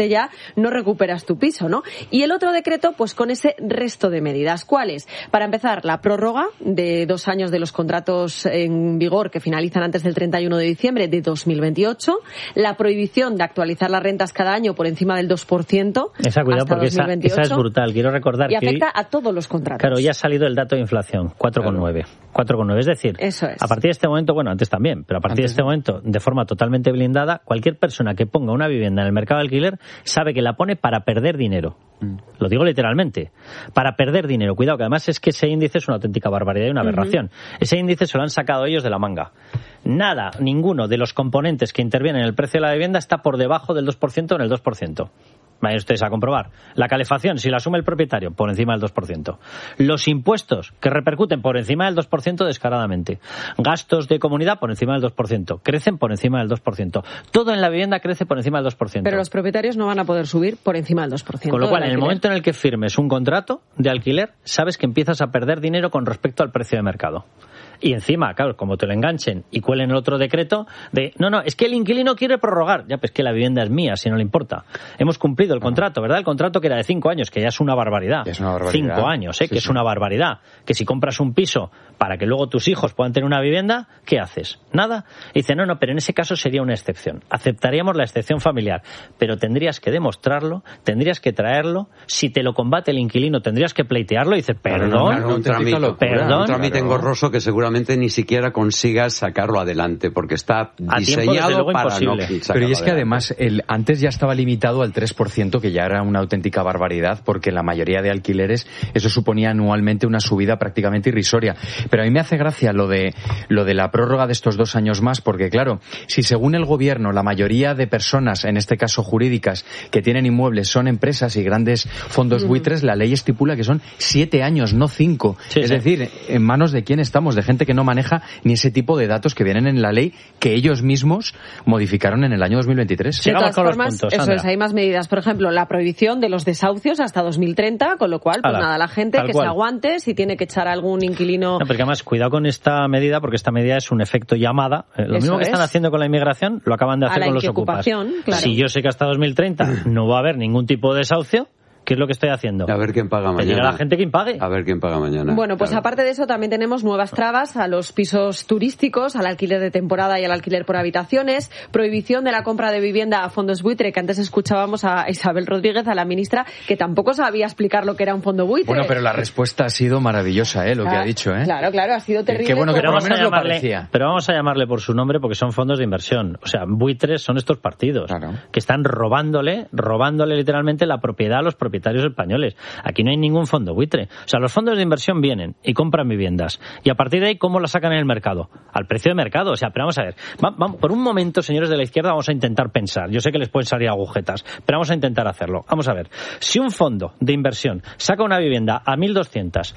repente ya no recuperas tu piso, ¿no? Y el otro decreto, pues con ese resto de medidas. ¿Cuáles? Para empezar, la prórroga de dos años de los contratos en vigor que finalizan antes del treinta y uno de diciembre de dos mil veintiocho, la prohibición de actualizar las rentas cada año por encima del dos por ciento. Esa, cuidado, hasta porque dos mil veintiocho, esa, esa es brutal. Quiero recordar y que afecta hoy, a todos los contratos. Claro, ya ha salido el dato de inflación, cuatro coma nueve. cuatro coma nueve, es decir, Eso es. a partir de este momento, bueno, antes también, pero a partir antes, de este momento, de forma totalmente blindada, cualquier persona que ponga una vivienda en el mercado de alquiler sabe que la pone para perder dinero. Mm. Lo digo literalmente, para perder dinero. Cuidado, que además es que ese índice es una auténtica barbaridad y una aberración. Uh-huh. Ese índice se lo han sacado ellos de la manga. Nada, ninguno de los componentes que intervienen en el precio de la vivienda está por debajo del dos por ciento o en el dos por ciento. Vayan ustedes a comprobar. La calefacción, si la asume el propietario, por encima del dos por ciento. Los impuestos, que repercuten por encima del dos por ciento descaradamente. Gastos de comunidad, por encima del dos por ciento. Crecen por encima del dos por ciento. Todo en la vivienda crece por encima del dos por ciento. Pero los propietarios no van a poder subir por encima del dos por ciento. Con lo cual, en el momento en el que firmes un contrato de alquiler, sabes que empiezas a perder dinero con respecto al precio de mercado. Y encima, claro, como te lo enganchen y cuelen el otro decreto de, no, no, es que el inquilino quiere prorrogar. Ya, pues que la vivienda es mía, si no le importa. Hemos cumplido el contrato, ¿verdad? El contrato que era de cinco años, que ya es una barbaridad. Es una barbaridad. Cinco años, ¿eh? Sí, que sí. es una barbaridad. Que si compras un piso para que luego tus hijos puedan tener una vivienda, ¿qué haces? Nada. Y dice, no, no, pero en ese caso sería una excepción. Aceptaríamos la excepción familiar, pero tendrías que demostrarlo, tendrías que traerlo. Si te lo combate el inquilino, tendrías que pleitearlo. Y dice, perdón, no, no, no, un trámite, perdón. Un trámite claro. engorroso que seguramente ni siquiera consigas sacarlo adelante, porque está diseñado tiempo, para imposible. no sacarlo Pero y es que adelante. además, el, antes ya estaba limitado al tres por ciento, que ya era una auténtica barbaridad, porque en la mayoría de alquileres eso suponía anualmente una subida prácticamente irrisoria. Pero a mí me hace gracia lo de, lo de la prórroga de estos dos años más, porque claro, si según el gobierno la mayoría de personas, en este caso jurídicas, que tienen inmuebles son empresas y grandes fondos mm. buitres, la ley estipula que son siete años, no cinco. Sí, es sí. decir, ¿en manos de quién estamos? De gente que no maneja ni ese tipo de datos que vienen en la ley que ellos mismos modificaron en el año dos mil veintitrés. De todas formas, puntos, eso es, hay más medidas. Por ejemplo, la prohibición de los desahucios hasta dos mil treinta, con lo cual, pues Ala, nada, la gente que cual. se aguante si tiene que echar a algún inquilino. No, porque además, cuidado con esta medida, porque esta medida es un efecto llamada. Eh, lo eso mismo que es. están haciendo con la inmigración, lo acaban de hacer con los ocupas. Claro. Si yo sé que hasta dos mil treinta no va a haber ningún tipo de desahucio, ¿qué es lo que estoy haciendo? A ver quién paga mañana. Pedir a la gente quien pague. A ver quién paga mañana. Bueno, pues claro. Aparte de eso también tenemos nuevas trabas a los pisos turísticos, al alquiler de temporada y al alquiler por habitaciones, prohibición de la compra de vivienda a fondos buitre, que antes escuchábamos a Isabel Rodríguez, a la ministra, que tampoco sabía explicar lo que era un fondo buitre. Bueno, pero la respuesta ha sido maravillosa, ¿eh? Lo claro, que ha dicho, ¿eh? Claro, claro, ha sido terrible. Qué bueno que por lo menos llamarle, lo parecía. Pero vamos a llamarle por su nombre porque son fondos de inversión. O sea, buitres son estos partidos claro. que están robándole, robándole literalmente la propiedad a los propietarios españoles. Aquí no hay ningún fondo buitre. O sea, los fondos de inversión vienen y compran viviendas. Y a partir de ahí, ¿cómo las sacan en el mercado? Al precio de mercado. O sea, pero vamos a ver. Va, va, por un momento, señores de la izquierda, vamos a intentar pensar. Yo sé que les pueden salir agujetas, pero vamos a intentar hacerlo. Vamos a ver. Si un fondo de inversión saca una vivienda a mil doscientos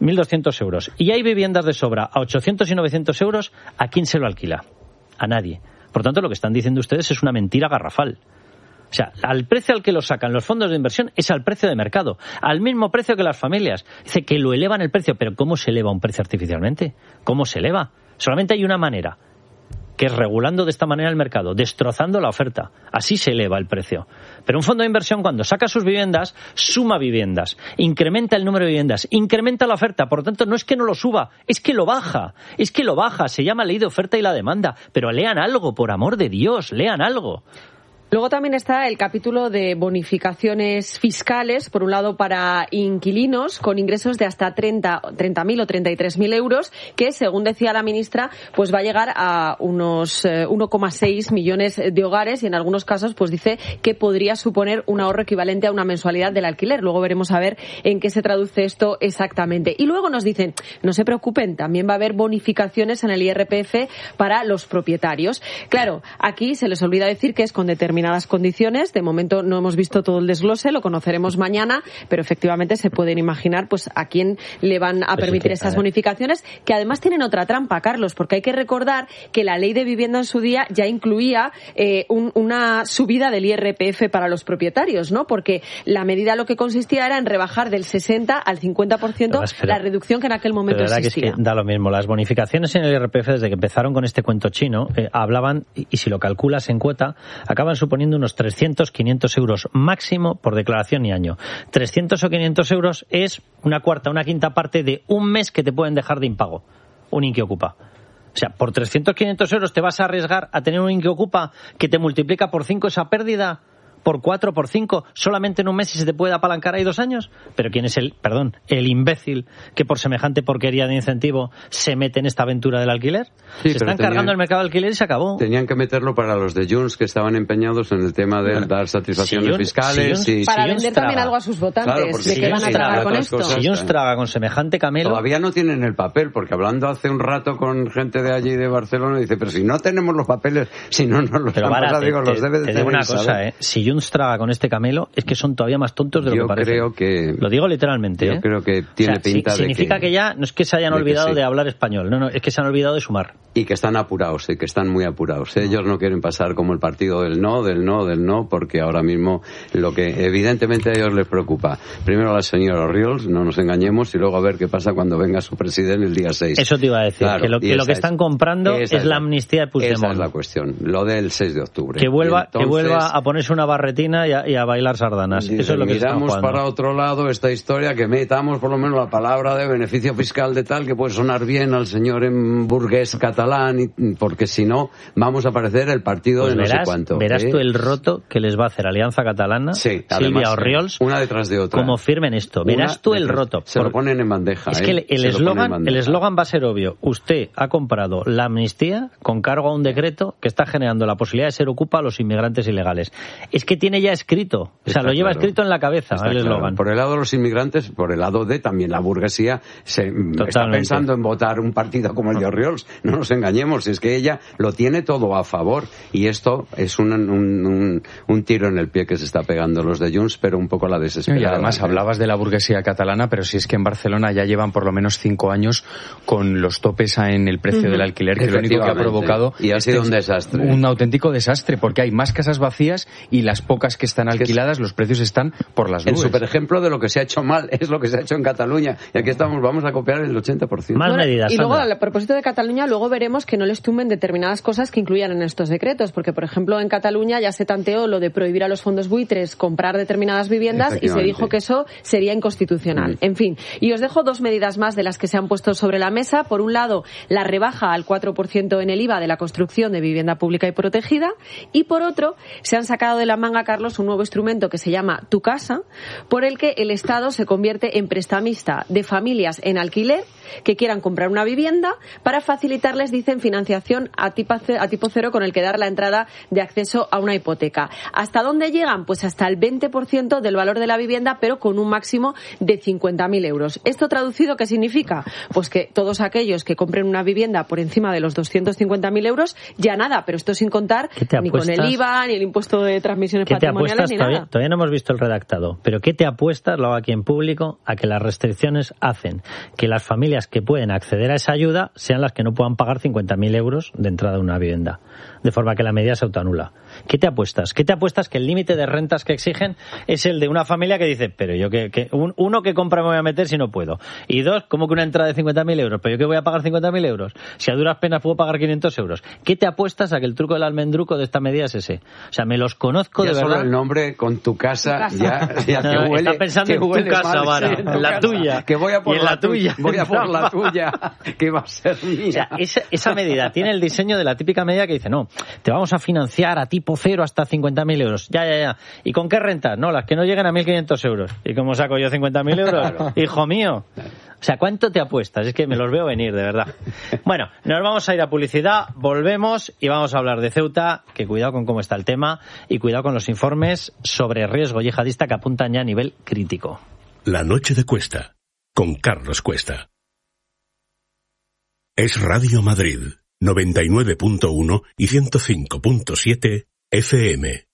euros y hay viviendas de sobra a ochocientos y novecientos euros, ¿a quién se lo alquila? A nadie. Por tanto, lo que están diciendo ustedes es una mentira garrafal. O sea, al precio al que lo sacan los fondos de inversión es al precio de mercado, al mismo precio que las familias. Dice que lo elevan el precio, pero ¿cómo se eleva un precio artificialmente? ¿Cómo se eleva? Solamente hay una manera, que es regulando de esta manera el mercado, destrozando la oferta. Así se eleva el precio. Pero un fondo de inversión, cuando saca sus viviendas, suma viviendas, incrementa el número de viviendas, incrementa la oferta. Por lo tanto, no es que no lo suba, es que lo baja. Es que lo baja. Se llama ley de oferta y la demanda. Pero lean algo, por amor de Dios, lean algo. Luego también está el capítulo de bonificaciones fiscales, por un lado para inquilinos con ingresos de hasta treinta mil o treinta y tres mil euros, que según decía la ministra, pues va a llegar a unos eh, uno coma seis millones de hogares y en algunos casos pues dice que podría suponer un ahorro equivalente a una mensualidad del alquiler. Luego veremos a ver en qué se traduce esto exactamente. Y luego nos dicen, no se preocupen, también va a haber bonificaciones en el I R P F para los propietarios. Claro, aquí se les olvida decir que es con determinadas condiciones. De momento no hemos visto todo el desglose, lo conoceremos mañana, pero efectivamente se pueden imaginar pues a quién le van a permitir estas bonificaciones, que además tienen otra trampa, Carlos, porque hay que recordar que la ley de vivienda en su día ya incluía eh, un, una subida del I R P F para los propietarios, ¿no? Porque la medida lo que consistía era en rebajar del sesenta al cincuenta por ciento la reducción que en aquel momento existía. existía. Que es que da lo mismo. Las bonificaciones en el I R P F, desde que empezaron con este cuento chino, eh, hablaban, y, y si lo calculas en cuota, acaban suponiendo suponiendo unos trescientos, quinientos euros máximo por declaración y año. trescientos o quinientos euros es una cuarta, una quinta parte de un mes que te pueden dejar de impago, un Inquiocupa. O sea, por trescientos, quinientos euros te vas a arriesgar a tener un Inquiocupa que te multiplica por cinco esa pérdida, por cuatro, por cinco, solamente en un mes y se te puede apalancar ahí dos años. Pero ¿quién es el, perdón, el imbécil que por semejante porquería de incentivo se mete en esta aventura del alquiler? Sí, se están tenían, cargando el mercado de alquiler y se acabó. Tenían que meterlo para los de Junts que estaban empeñados en el tema de bueno, dar satisfacciones si fiscales. Si y, para si vender también algo a sus votantes, claro, de si que van a tragar con esto. Cosas, si Junts traga con semejante camelo... Todavía no tienen el papel, porque hablando hace un rato con gente de allí de Barcelona, dice, pero si no tenemos los papeles, si no nos los pero han pasado, digo, te, los debe de te tener. Digo una cosa, eh, si Junts traga con este camelo, es que son todavía más tontos de lo yo que parece. Creo que, lo digo literalmente. Yo ¿eh? creo que tiene o sea, pinta si, de significa que... que ya no es que se hayan de olvidado sí. de hablar español, no, no, es que se han olvidado de sumar. Y que están apurados, eh, que están muy apurados. Ellos no quieren pasar como el partido del no, del no, del no, porque ahora mismo lo que evidentemente a ellos les preocupa, primero a la señora Oriols, no nos engañemos, y luego a ver qué pasa cuando venga su presidente el día seis. Eso te iba a decir, claro, que lo que, lo que están comprando es, es la amnistía de Puigdemont. Esa es la cuestión, lo del seis de octubre. Que vuelva, entonces, que vuelva a ponerse una barretina y a, y a bailar sardanas. Dice, eso es lo que miramos para otro lado esta historia, que metamos por lo menos la palabra de beneficio fiscal de tal, que puede sonar bien al señor en burgués catalán, y, porque si no, vamos a parecer el partido pues de no verás, sé cuánto. Verás ¿eh? tú el roto que les va a hacer Alianza Catalana, sí, Silvia además, Orriols, una detrás de otra. Como firmen esto. Verás una tú el roto. Se por... lo ponen en bandeja. Es ¿eh? que el eslogan el eslogan va a ser obvio. Usted ha comprado la amnistía con cargo a un decreto que está generando la posibilidad de ser ocupa a los inmigrantes ilegales. Es que tiene ya escrito. O sea, está lo lleva claro. escrito en la cabeza Está el eslogan. Claro. Por el lado de los inmigrantes, por el lado de también la burguesía, se Totalmente. Está pensando en votar un partido como el de Orriols. No nos engañemos, es que ella lo tiene todo a favor. Y esto es un, un, un, un tiro en el pie que se está pegando los de Junts, pero un poco a la desesperada. Y además ¿eh? hablabas de la burguesía catalana, pero si es que en Barcelona ya llevan por lo menos cinco años con los topes en el precio uh-huh. del alquiler, que lo único que ha provocado y ha sido un desastre. Un auténtico desastre, porque hay más casas vacías y las pocas que están alquiladas, los precios están por las nubes. El superejemplo de lo que se ha hecho mal es lo que se ha hecho en Cataluña. Y aquí estamos, vamos a copiar el ochenta por ciento. Más bueno, medidas. Y luego, Sandra. a propósito de Cataluña, luego veremos que no les tumben determinadas cosas que incluyan en estos decretos. Porque, por ejemplo, en Cataluña ya se tanteó lo de prohibir a los fondos buitres comprar determinadas viviendas y se dijo que eso sería inconstitucional. Mm. En fin, y os dejo dos medidas más de las que se han puesto sobre la mesa. Por un lado, la rebaja al cuatro por ciento en el I V A de la construcción de vivienda pública y protegida. Y por otro, se han sacado de la manga, Carlos, un nuevo instrumento que se llama Tu Casa, por el que el Estado se convierte en prestamista de familias en alquiler que quieran comprar una vivienda para facilitarles, dicen, financiación a tipo, a tipo cero con el que dar la entrada de acceso a una hipoteca. ¿Hasta dónde llegan? Pues hasta el veinte por ciento del valor de la vivienda, pero con un máximo de cincuenta mil euros. ¿Esto traducido qué significa? Pues que todos aquellos que compren una vivienda por encima de los doscientos cincuenta mil euros, ya nada, pero esto sin contar ni con el I V A, ni el impuesto de transmisiones patrimoniales, ni todavía, nada. Todavía no hemos visto el redactado, pero ¿qué te apuestas, lo hago aquí en público, a que las restricciones hacen que las familias que pueden acceder a esa ayuda sean las que no puedan pagar cincuenta mil euros de entrada a una vivienda? De forma que la medida se autoanula. ¿Qué te apuestas? ¿Qué te apuestas que el límite de rentas que exigen es el de una familia que dice, pero yo que, que un, uno que compra me voy a meter si no puedo? Y dos, ¿cómo que una entrada de cincuenta mil euros? ¿Pero yo que voy a pagar cincuenta mil euros? Si a duras penas puedo pagar quinientos euros. ¿Qué te apuestas a que el truco del almendruco de esta medida es ese? O sea, me los conozco ya de solo verdad. El nombre con tu casa, tu casa. ya, ya no, te huele. Está pensando en tu casa, mal, Vara, sí, en la casa. tuya. Que voy a por y en la, la tuya. Voy a por la tuya, que va a ser mía. O sea, esa, esa medida tiene el diseño de la típica medida que dice, no, te vamos a financiar a tipo cero hasta cincuenta mil euros. Ya, ya, ya. ¿Y con qué rentas? No, las que no lleguen a mil quinientos euros. ¿Y cómo saco yo cincuenta mil euros? Claro. Hijo mío. O sea, ¿cuánto te apuestas? Es que me los veo venir, de verdad. Bueno, nos vamos a ir a publicidad, volvemos y vamos a hablar de Ceuta, que cuidado con cómo está el tema y cuidado con los informes sobre riesgo yihadista que apuntan ya a nivel crítico. La noche de Cuesta, con Carlos Cuesta. Es Radio Madrid, noventa y nueve punto uno y ciento cinco punto siete F M.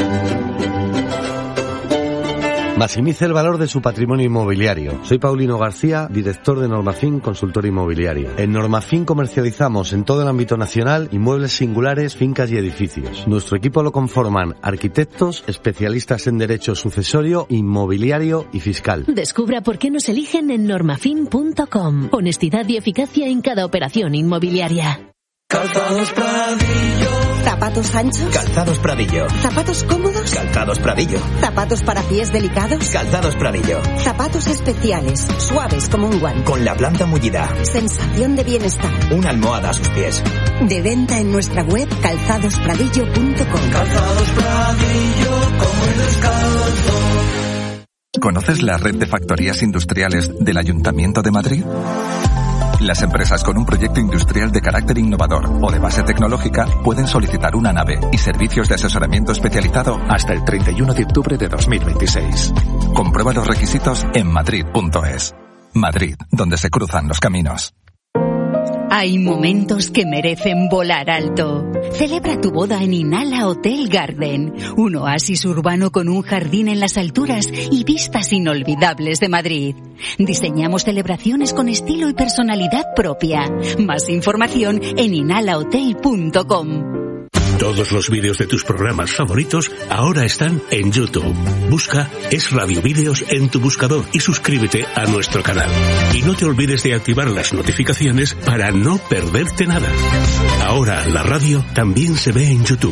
Maximice el valor de su patrimonio inmobiliario. Soy Paulino García, director de Normafin Consultor Inmobiliario. En Normafin comercializamos en todo el ámbito nacional inmuebles singulares, fincas y edificios. Nuestro equipo lo conforman arquitectos, especialistas en derecho sucesorio, inmobiliario y fiscal. Descubra por qué nos eligen en normafin punto com. Honestidad y eficacia en cada operación inmobiliaria. Calzados Pradillo. ¿Zapatos anchos? Calzados Pradillo. ¿Zapatos cómodos? Calzados Pradillo. ¿Zapatos para pies delicados? Calzados Pradillo. Zapatos especiales, suaves como un guante. Con la planta mullida. Sensación de bienestar. Una almohada a sus pies. De venta en nuestra web calzados pradillo punto com. Calzados Pradillo, como el descalzo. ¿Conoces la red de factorías industriales del Ayuntamiento de Madrid? Las empresas con un proyecto industrial de carácter innovador o de base tecnológica pueden solicitar una nave y servicios de asesoramiento especializado hasta el treinta y uno de octubre de dos mil veintiséis. Comprueba los requisitos en madrid punto es. Madrid, donde se cruzan los caminos. Hay momentos que merecen volar alto. Celebra tu boda en Inala Hotel Garden, un oasis urbano con un jardín en las alturas y vistas inolvidables de Madrid. Diseñamos celebraciones con estilo y personalidad propia. Más información en inala hotel punto com. Todos los vídeos de tus programas favoritos ahora están en YouTube. Busca Es Radio Vídeos en tu buscador y suscríbete a nuestro canal. Y no te olvides de activar las notificaciones para no perderte nada. Ahora la radio también se ve en YouTube.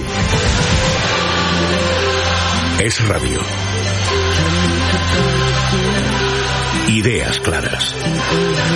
Es Radio. Ideas claras.